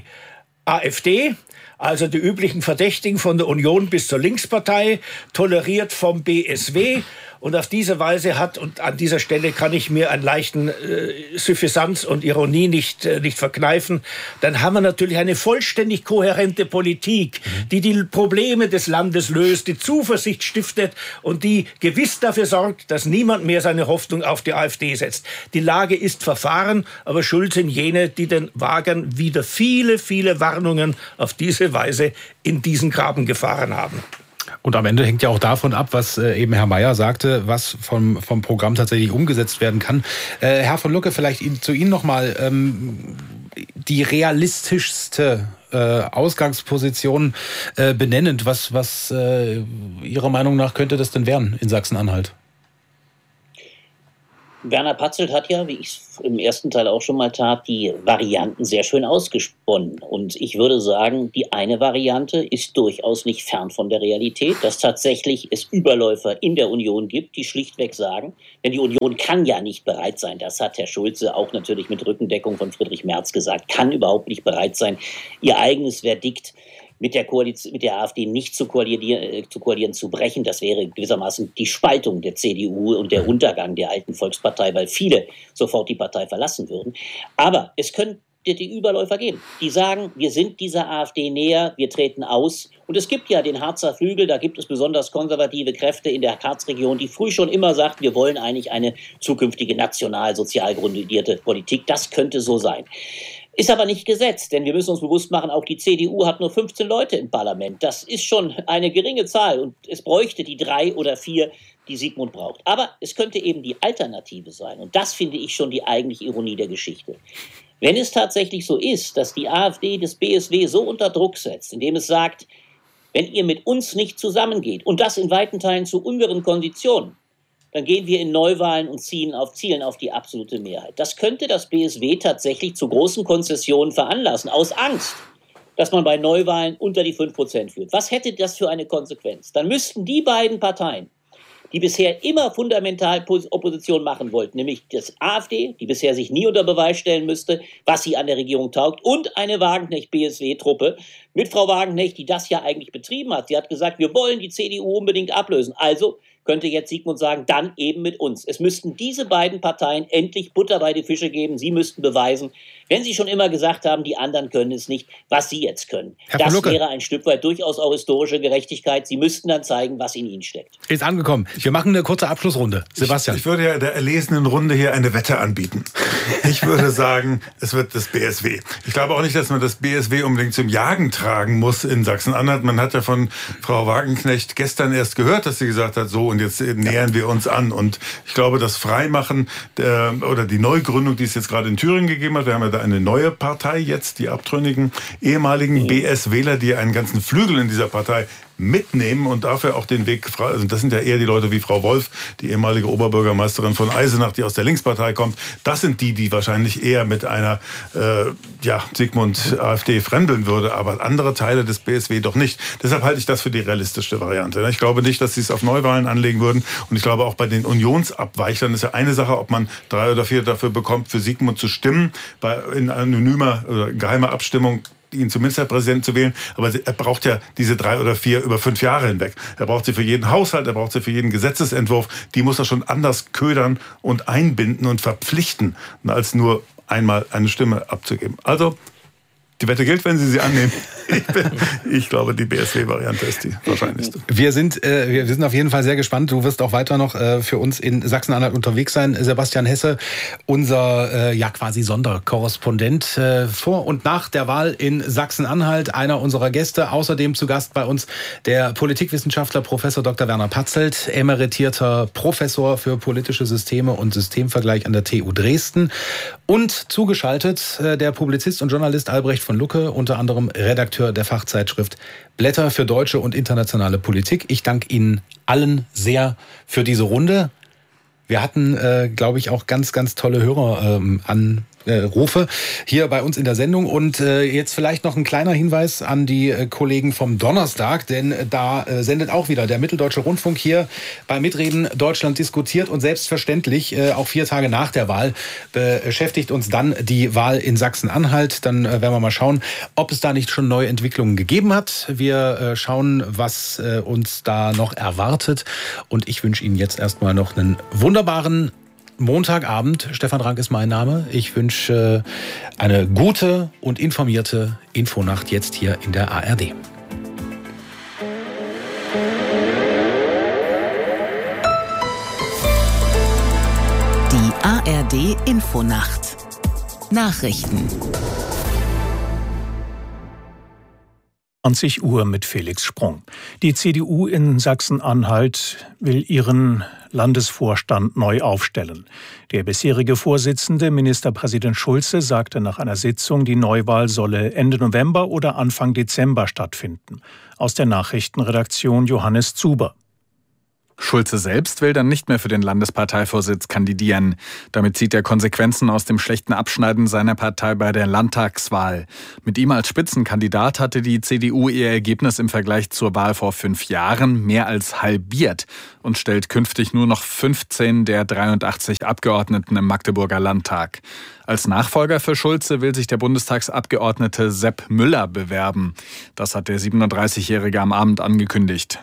AfD. Also die üblichen Verdächtigen von der Union bis zur Linkspartei, toleriert vom B S W. Und auf diese Weise hat, und an dieser Stelle kann ich mir einen leichten äh, Suffisanz und Ironie nicht, äh, nicht verkneifen, dann haben wir natürlich eine vollständig kohärente Politik, die die Probleme des Landes löst, die Zuversicht stiftet und die gewiss dafür sorgt, dass niemand mehr seine Hoffnung auf die AfD setzt. Die Lage ist verfahren, aber schuld sind jene, die den wagen, wieder viele, viele Warnungen auf diese Weise in diesen Graben gefahren haben. Und am Ende hängt ja auch davon ab, was äh, eben Herr Mayer sagte, was vom, vom Programm tatsächlich umgesetzt werden kann. Äh, Herr von Lucke, vielleicht ihn, zu Ihnen nochmal. Ähm, die realistischste äh, Ausgangsposition äh, benennend. Was, was äh, Ihrer Meinung nach könnte das denn werden in Sachsen-Anhalt? Werner Patzelt hat ja, wie ich es im ersten Teil auch schon mal tat, die Varianten sehr schön ausgesponnen. Und ich würde sagen, die eine Variante ist durchaus nicht fern von der Realität, dass tatsächlich es Überläufer in der Union gibt, die schlichtweg sagen, denn die Union kann ja nicht bereit sein, das hat Herr Schulze auch natürlich mit Rückendeckung von Friedrich Merz gesagt, kann überhaupt nicht bereit sein, ihr eigenes Verdikt mit der Koalition, mit der AfD nicht zu koalieren, äh, zu koalieren, zu brechen. Das wäre gewissermaßen die Spaltung der C D U und der Untergang der alten Volkspartei, weil viele sofort die Partei verlassen würden. Aber es könnte die Überläufer geben, die sagen, wir sind dieser AfD näher, wir treten aus. Und es gibt ja den Harzer Flügel, da gibt es besonders konservative Kräfte in der Harzregion, die früh schon immer sagten, wir wollen eigentlich eine zukünftige national-sozial grundierte Politik. Das könnte so sein. Ist aber nicht gesetzt, denn wir müssen uns bewusst machen, auch die C D U hat nur fünfzehn Leute im Parlament. Das ist schon eine geringe Zahl und es bräuchte die drei oder vier, die Sigmund braucht. Aber es könnte eben die Alternative sein und das finde ich schon die eigentliche Ironie der Geschichte. Wenn es tatsächlich so ist, dass die AfD das B S W so unter Druck setzt, indem es sagt, wenn ihr mit uns nicht zusammengeht und das in weiten Teilen zu unseren Konditionen, dann gehen wir in Neuwahlen und ziehen auf, zielen auf die absolute Mehrheit. Das könnte das B S W tatsächlich zu großen Konzessionen veranlassen, aus Angst, dass man bei Neuwahlen unter die fünf Prozent führt. Was hätte das für eine Konsequenz? Dann müssten die beiden Parteien, die bisher immer fundamental Opposition machen wollten, nämlich das AfD, die bisher sich nie unter Beweis stellen müsste, was sie an der Regierung taugt, und eine Wagenknecht-B S W-Truppe mit Frau Wagenknecht, die das ja eigentlich betrieben hat. Sie hat gesagt, wir wollen die C D U unbedingt ablösen. Also könnte jetzt Sigmund sagen, dann eben mit uns. Es müssten diese beiden Parteien endlich Butter bei die Fische geben. Sie müssten beweisen, wenn sie schon immer gesagt haben, die anderen können es nicht, was sie jetzt können. Herr das Lucke. wäre ein Stück weit durchaus auch historische Gerechtigkeit. Sie müssten dann zeigen, was in ihnen steckt. Ist angekommen. Wir machen eine kurze Abschlussrunde. Sebastian. Ich, ich würde ja der erlesenen Runde hier eine Wette anbieten. Ich würde sagen, es wird das B S W. Ich glaube auch nicht, dass man das B S W unbedingt zum Jagen tragen muss in Sachsen-Anhalt. Man hat ja von Frau Wagenknecht gestern erst gehört, dass sie gesagt hat, so und jetzt nähern wir uns an. Und ich glaube, das Freimachen der, oder die Neugründung, die es jetzt gerade in Thüringen gegeben hat, wir haben ja da eine neue Partei jetzt, die abtrünnigen ehemaligen B S-Wähler, die einen ganzen Flügel in dieser Partei mitnehmen und dafür auch den Weg, also das sind ja eher die Leute wie Frau Wolf, die ehemalige Oberbürgermeisterin von Eisenach, die aus der Linkspartei kommt. Das sind die, die wahrscheinlich eher mit einer äh, ja, Sigmund-AfD fremdeln würde, aber andere Teile des B S W doch nicht. Deshalb halte ich das für die realistischste Variante. Ich glaube nicht, dass sie es auf Neuwahlen anlegen würden und ich glaube auch bei den Unionsabweichlern ist ja eine Sache, ob man drei oder vier dafür bekommt, für Sigmund zu stimmen, bei, in anonymer oder geheimer Abstimmung ihn zum Ministerpräsidenten zu wählen, aber er braucht ja diese drei oder vier über fünf Jahre hinweg. Er braucht sie für jeden Haushalt, er braucht sie für jeden Gesetzesentwurf. Die muss er schon anders ködern und einbinden und verpflichten, als nur einmal eine Stimme abzugeben. Also, die Wette gilt, wenn Sie sie annehmen. Ich, bin, ich glaube, die B S W-Variante ist die wahrscheinlichste. Wir sind, äh, wir sind auf jeden Fall sehr gespannt. Du wirst auch weiter noch äh, für uns in Sachsen-Anhalt unterwegs sein. Sebastian Hesse, unser äh, ja quasi Sonderkorrespondent äh, vor und nach der Wahl in Sachsen-Anhalt. Einer unserer Gäste. Außerdem zu Gast bei uns der Politikwissenschaftler Professor Doktor Werner Patzelt, emeritierter Professor für politische Systeme und Systemvergleich an der T U Dresden. Und zugeschaltet äh, der Publizist und Journalist Albrecht von Lucke, unter anderem Redakteur der Fachzeitschrift Blätter für deutsche und internationale Politik. Ich danke Ihnen allen sehr für diese Runde. Wir hatten, äh, glaube ich, auch ganz, ganz tolle Hörer ähm, an äh, Rufe hier bei uns in der Sendung. Und äh, jetzt vielleicht noch ein kleiner Hinweis an die äh, Kollegen vom Donnerstag, denn äh, da äh, sendet auch wieder der Mitteldeutsche Rundfunk hier bei Mitreden Deutschland diskutiert. Und selbstverständlich, äh, auch vier Tage nach der Wahl, beschäftigt uns dann die Wahl in Sachsen-Anhalt. Dann äh, werden wir mal schauen, ob es da nicht schon neue Entwicklungen gegeben hat. Wir äh, schauen, was äh, uns da noch erwartet. Und ich wünsche Ihnen jetzt erstmal noch einen wunderbaren Montagabend. Stefan Rank ist mein Name. Ich wünsche äh, eine gute und informierte Infonacht jetzt hier in der A R D. Die A R D Infonacht. Nachrichten. zwanzig Uhr mit Felix Sprung. Die C D U in Sachsen-Anhalt will ihren Landesvorstand neu aufstellen. Der bisherige Vorsitzende, Ministerpräsident Schulze, sagte nach einer Sitzung, die Neuwahl solle Ende November oder Anfang Dezember stattfinden. Aus der Nachrichtenredaktion Johannes Zuber. Schulze selbst will dann nicht mehr für den Landesparteivorsitz kandidieren. Damit zieht er Konsequenzen aus dem schlechten Abschneiden seiner Partei bei der Landtagswahl. Mit ihm als Spitzenkandidat hatte die C D U ihr Ergebnis im Vergleich zur Wahl vor fünf Jahren mehr als halbiert und stellt künftig nur noch fünfzehn der dreiundachtzig Abgeordneten im Magdeburger Landtag. Als Nachfolger für Schulze will sich der Bundestagsabgeordnete Sepp Müller bewerben. Das hat der siebenunddreißigjährige am Abend angekündigt.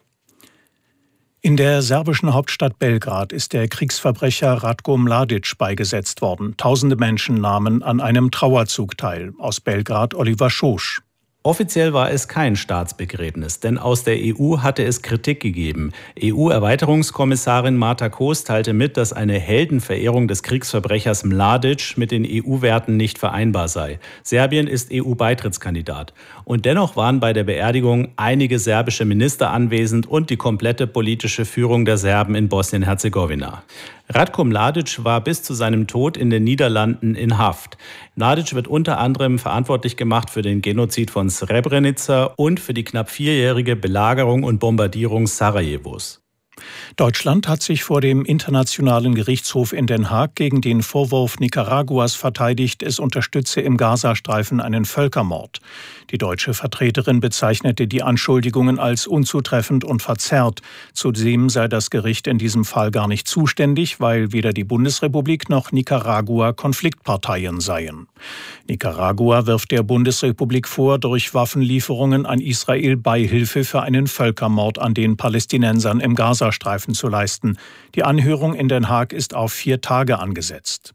In der serbischen Hauptstadt Belgrad ist der Kriegsverbrecher Ratko Mladic beigesetzt worden. Tausende Menschen nahmen an einem Trauerzug teil. Aus Belgrad Oliver Schosch. Offiziell war es kein Staatsbegräbnis, denn aus der E U hatte es Kritik gegeben. E U-Erweiterungskommissarin Marta Koos teilte mit, dass eine Heldenverehrung des Kriegsverbrechers Mladic mit den E U-Werten nicht vereinbar sei. Serbien ist E U-Beitrittskandidat. Und dennoch waren bei der Beerdigung einige serbische Minister anwesend und die komplette politische Führung der Serben in Bosnien-Herzegowina. Ratko Mladic war bis zu seinem Tod in den Niederlanden in Haft. Mladic wird unter anderem verantwortlich gemacht für den Genozid von Srebrenica und für die knapp vierjährige Belagerung und Bombardierung Sarajevos. Deutschland hat sich vor dem Internationalen Gerichtshof in Den Haag gegen den Vorwurf Nicaraguas verteidigt, es unterstütze im Gazastreifen einen Völkermord. Die deutsche Vertreterin bezeichnete die Anschuldigungen als unzutreffend und verzerrt. Zudem sei das Gericht in diesem Fall gar nicht zuständig, weil weder die Bundesrepublik noch Nicaragua Konfliktparteien seien. Nicaragua wirft der Bundesrepublik vor, durch Waffenlieferungen an Israel Beihilfe für einen Völkermord an den Palästinensern im Gazastreifen zu leisten. Die Anhörung in Den Haag ist auf vier Tage angesetzt.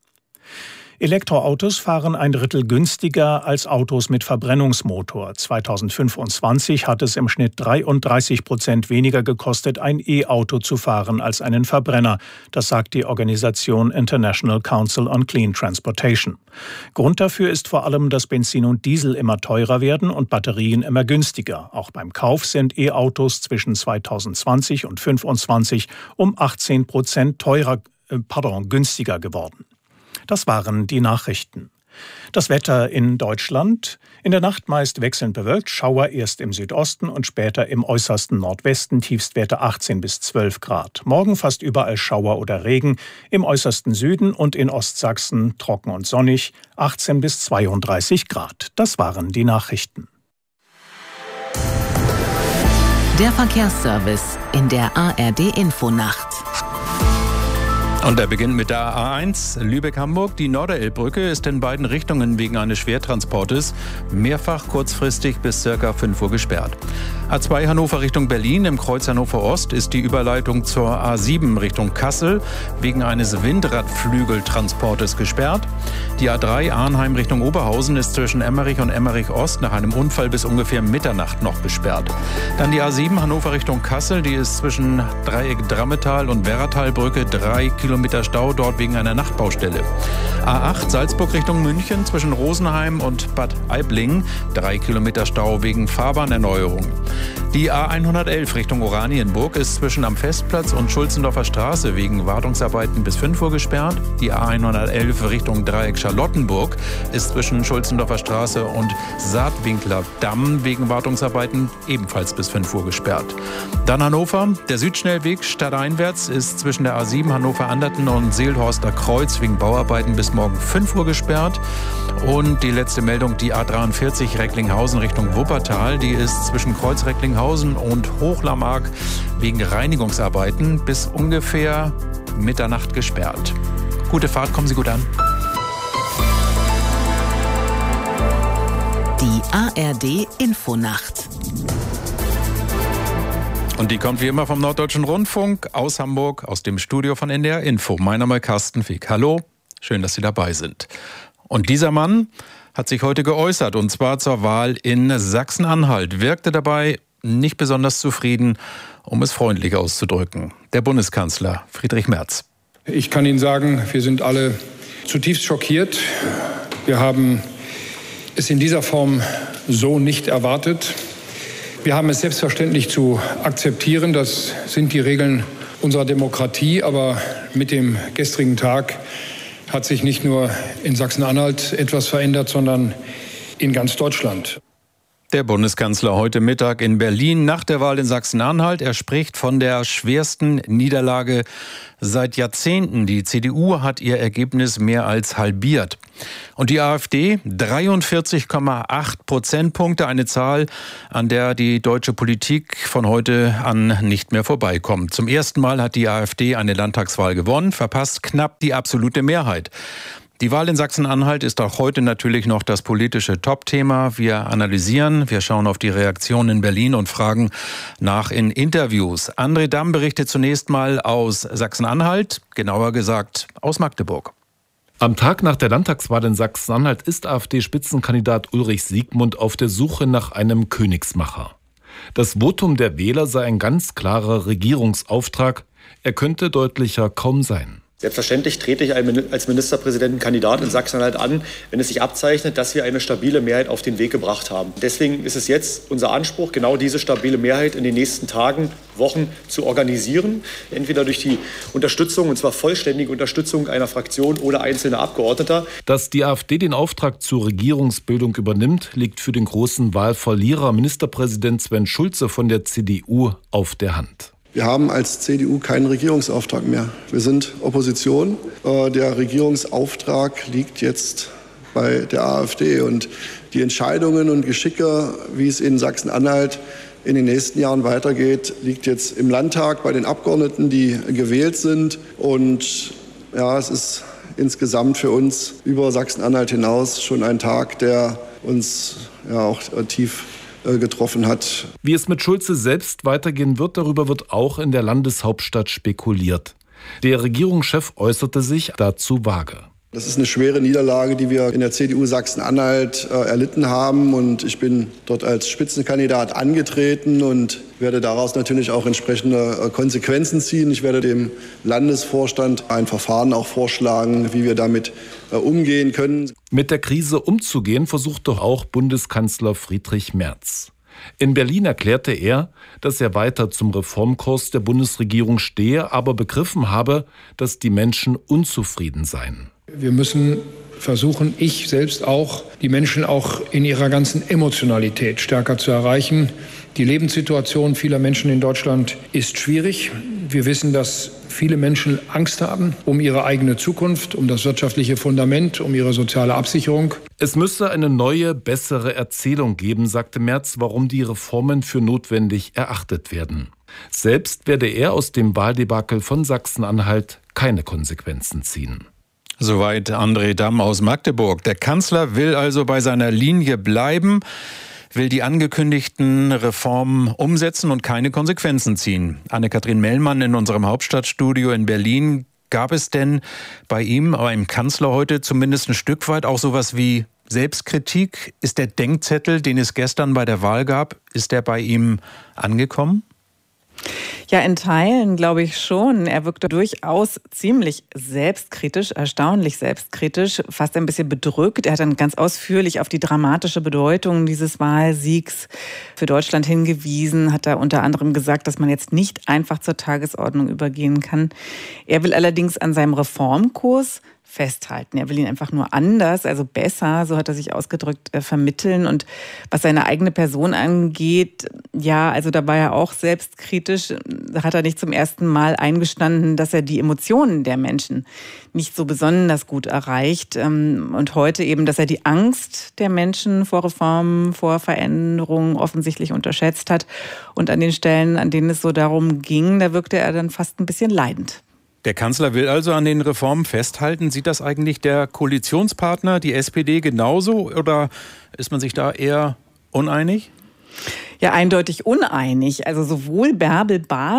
Elektroautos fahren ein Drittel günstiger als Autos mit Verbrennungsmotor. zweitausendfünfundzwanzig hat es im Schnitt dreiunddreißig Prozent weniger gekostet, ein E-Auto zu fahren als einen Verbrenner. Das sagt die Organisation International Council on Clean Transportation. Grund dafür ist vor allem, dass Benzin und Diesel immer teurer werden und Batterien immer günstiger. Auch beim Kauf sind E-Autos zwischen zweitausendzwanzig und zweitausendfünfundzwanzig um achtzehn Prozent teurer, äh, pardon, günstiger geworden. Das waren die Nachrichten. Das Wetter in Deutschland. In der Nacht meist wechselnd bewölkt, Schauer erst im Südosten und später im äußersten Nordwesten, Tiefstwerte achtzehn bis zwölf Grad. Morgen fast überall Schauer oder Regen, im äußersten Süden und in Ostsachsen trocken und sonnig, achtzehn bis zweiunddreißig Grad. Das waren die Nachrichten. Der Verkehrsservice in der A R D-Infonacht. Und er beginnt mit der A eins Lübeck-Hamburg. Die Norderelbbrücke ist in beiden Richtungen wegen eines Schwertransportes mehrfach kurzfristig bis ca. fünf Uhr gesperrt. A zwei Hannover Richtung Berlin im Kreuz Hannover Ost ist die Überleitung zur A sieben Richtung Kassel wegen eines Windradflügeltransportes gesperrt. Die A drei Arnheim Richtung Oberhausen ist zwischen Emmerich und Emmerich Ost nach einem Unfall bis ungefähr Mitternacht noch gesperrt. Dann die A sieben Hannover Richtung Kassel, die ist zwischen Dreieck Drammetal und Werratalbrücke drei Kilometer Stau, dort wegen einer Nachtbaustelle. A acht Salzburg Richtung München zwischen Rosenheim und Bad Aibling, drei Kilometer Stau wegen Fahrbahnerneuerung. Die A hundertelf Richtung Oranienburg ist zwischen am Festplatz und Schulzendorfer Straße wegen Wartungsarbeiten bis fünf Uhr gesperrt. Die A hundertelf Richtung Dreieck Charlottenburg ist zwischen Schulzendorfer Straße und Saatwinkler Damm wegen Wartungsarbeiten ebenfalls bis fünf Uhr gesperrt. Dann Hannover. Der Südschnellweg stadteinwärts ist zwischen der A sieben Hannover-Anderten und Seelhorster Kreuz wegen Bauarbeiten bis morgen fünf Uhr gesperrt. Und die letzte Meldung, die A dreiundvierzig Recklinghausen Richtung Wuppertal, die ist zwischen Kreuz Recklinghausen und Hochlammark wegen Reinigungsarbeiten bis ungefähr Mitternacht gesperrt. Gute Fahrt, kommen Sie gut an. Die A R D-Infonacht. Und die kommt wie immer vom Norddeutschen Rundfunk aus Hamburg, aus dem Studio von N D R Info. Mein Name ist Carsten Fick. Hallo, schön, dass Sie dabei sind. Und dieser Mann hat sich heute geäußert, und zwar zur Wahl in Sachsen-Anhalt. Wirkte dabei nicht besonders zufrieden, um es freundlich auszudrücken. Der Bundeskanzler Friedrich Merz. Ich kann Ihnen sagen, wir sind alle zutiefst schockiert. Wir haben es in dieser Form so nicht erwartet. Wir haben es selbstverständlich zu akzeptieren. Das sind die Regeln unserer Demokratie. Aber mit dem gestrigen Tag hat sich nicht nur in Sachsen-Anhalt etwas verändert, sondern in ganz Deutschland. Der Bundeskanzler heute Mittag in Berlin nach der Wahl in Sachsen-Anhalt. Er spricht von der schwersten Niederlage seit Jahrzehnten. Die C D U hat ihr Ergebnis mehr als halbiert. Und die AfD dreiundvierzig Komma acht Prozentpunkte, eine Zahl, an der die deutsche Politik von heute an nicht mehr vorbeikommt. Zum ersten Mal hat die AfD eine Landtagswahl gewonnen, verpasst knapp die absolute Mehrheit. Die Wahl in Sachsen-Anhalt ist auch heute natürlich noch das politische Top-Thema. Wir analysieren, wir schauen auf die Reaktion in Berlin und fragen nach in Interviews. André Damm berichtet zunächst mal aus Sachsen-Anhalt, genauer gesagt aus Magdeburg. Am Tag nach der Landtagswahl in Sachsen-Anhalt ist AfD-Spitzenkandidat Ulrich Siegmund auf der Suche nach einem Königsmacher. Das Votum der Wähler sei ein ganz klarer Regierungsauftrag. Er könnte deutlicher kaum sein. Selbstverständlich trete ich als Ministerpräsidentenkandidat in Sachsen-Anhalt an, wenn es sich abzeichnet, dass wir eine stabile Mehrheit auf den Weg gebracht haben. Deswegen ist es jetzt unser Anspruch, genau diese stabile Mehrheit in den nächsten Tagen, Wochen zu organisieren. Entweder durch die Unterstützung, und zwar vollständige Unterstützung einer Fraktion oder einzelner Abgeordneter. Dass die AfD den Auftrag zur Regierungsbildung übernimmt, liegt für den großen Wahlverlierer Ministerpräsident Sven Schulze von der C D U auf der Hand. Wir haben als C D U keinen Regierungsauftrag mehr. Wir sind Opposition. Der Regierungsauftrag liegt jetzt bei der AfD. Und die Entscheidungen und Geschicke, wie es in Sachsen-Anhalt in den nächsten Jahren weitergeht, liegt jetzt im Landtag bei den Abgeordneten, die gewählt sind. Und ja, es ist insgesamt für uns über Sachsen-Anhalt hinaus schon ein Tag, der uns ja auch tief getroffen hat. Wie es mit Schulze selbst weitergehen wird, darüber wird auch in der Landeshauptstadt spekuliert. Der Regierungschef äußerte sich dazu vage. Das ist eine schwere Niederlage, die wir in der C D U Sachsen-Anhalt äh, erlitten haben. Und ich bin dort als Spitzenkandidat angetreten und werde daraus natürlich auch entsprechende äh, Konsequenzen ziehen. Ich werde dem Landesvorstand ein Verfahren auch vorschlagen, wie wir damit äh, umgehen können. Mit der Krise umzugehen, versuchte auch Bundeskanzler Friedrich Merz. In Berlin erklärte er, dass er weiter zum Reformkurs der Bundesregierung stehe, aber begriffen habe, dass die Menschen unzufrieden seien. Wir müssen versuchen, ich selbst auch, die Menschen auch in ihrer ganzen Emotionalität stärker zu erreichen. Die Lebenssituation vieler Menschen in Deutschland ist schwierig. Wir wissen, dass viele Menschen Angst haben um ihre eigene Zukunft, um das wirtschaftliche Fundament, um ihre soziale Absicherung. Es müsse eine neue, bessere Erzählung geben, sagte Merz, warum die Reformen für notwendig erachtet werden. Selbst werde er aus dem Wahldebakel von Sachsen-Anhalt keine Konsequenzen ziehen. Soweit André Damm aus Magdeburg. Der Kanzler will also bei seiner Linie bleiben, will die angekündigten Reformen umsetzen und keine Konsequenzen ziehen. Anne-Kathrin Mellmann in unserem Hauptstadtstudio in Berlin. Gab es denn bei ihm, beim Kanzler heute zumindest ein Stück weit auch sowas wie Selbstkritik? Ist der Denkzettel, den es gestern bei der Wahl gab, ist der bei ihm angekommen? Ja, in Teilen glaube ich schon. Er wirkte durchaus ziemlich selbstkritisch, erstaunlich selbstkritisch, fast ein bisschen bedrückt. Er hat dann ganz ausführlich auf die dramatische Bedeutung dieses Wahlsiegs für Deutschland hingewiesen, hat da unter anderem gesagt, dass man jetzt nicht einfach zur Tagesordnung übergehen kann. Er will allerdings an seinem Reformkurs festhalten. Er will ihn einfach nur anders, also besser, so hat er sich ausgedrückt, äh, vermitteln. Und was seine eigene Person angeht, ja, also da war er auch selbstkritisch. Da hat er nicht zum ersten Mal eingestanden, dass er die Emotionen der Menschen nicht so besonders gut erreicht. Ähm, und heute eben, dass er die Angst der Menschen vor Reformen, vor Veränderungen offensichtlich unterschätzt hat. Und an den Stellen, an denen es so darum ging, da wirkte er dann fast ein bisschen leidend. Der Kanzler will also an den Reformen festhalten. Sieht das eigentlich der Koalitionspartner, die S P D, genauso? Oder ist man sich da eher uneinig? Ja, eindeutig uneinig. Also sowohl Bärbel Baas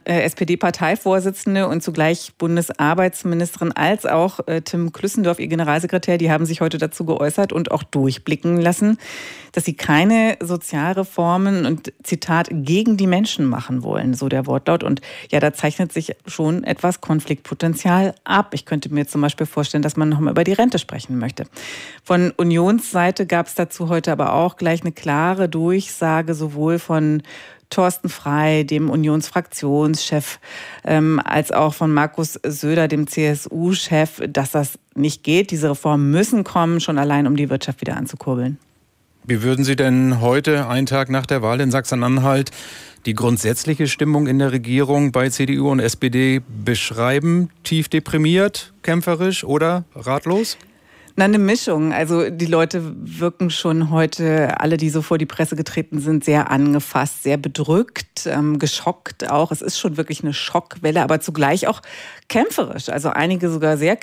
S P D-Parteivorsitzende und zugleich Bundesarbeitsministerin, als auch äh, Tim Klüssendorf, ihr Generalsekretär, die haben sich heute dazu geäußert und auch durchblicken lassen, dass sie keine Sozialreformen und, Zitat, gegen die Menschen machen wollen, so der Wortlaut. Und ja, da zeichnet sich schon etwas Konfliktpotenzial ab. Ich könnte mir zum Beispiel vorstellen, dass man noch mal über die Rente sprechen möchte. Von Unionsseite gab es dazu heute aber auch gleich eine klare Durchsage, sowohl von Thorsten Frey, dem Unionsfraktionschef, ähm, als auch von Markus Söder, dem C S U-Chef, dass das nicht geht. Diese Reformen müssen kommen, schon allein, um die Wirtschaft wieder anzukurbeln. Wie würden Sie denn heute, einen Tag nach der Wahl in Sachsen-Anhalt, die grundsätzliche Stimmung in der Regierung bei C D U und S P D beschreiben? Tief deprimiert, kämpferisch oder ratlos? Na, eine Mischung. Also die Leute wirken schon heute, alle, die so vor die Presse getreten sind, sehr angefasst, sehr bedrückt, ähm, geschockt auch. Es ist schon wirklich eine Schockwelle, aber zugleich auch kämpferisch. Also einige sogar sehr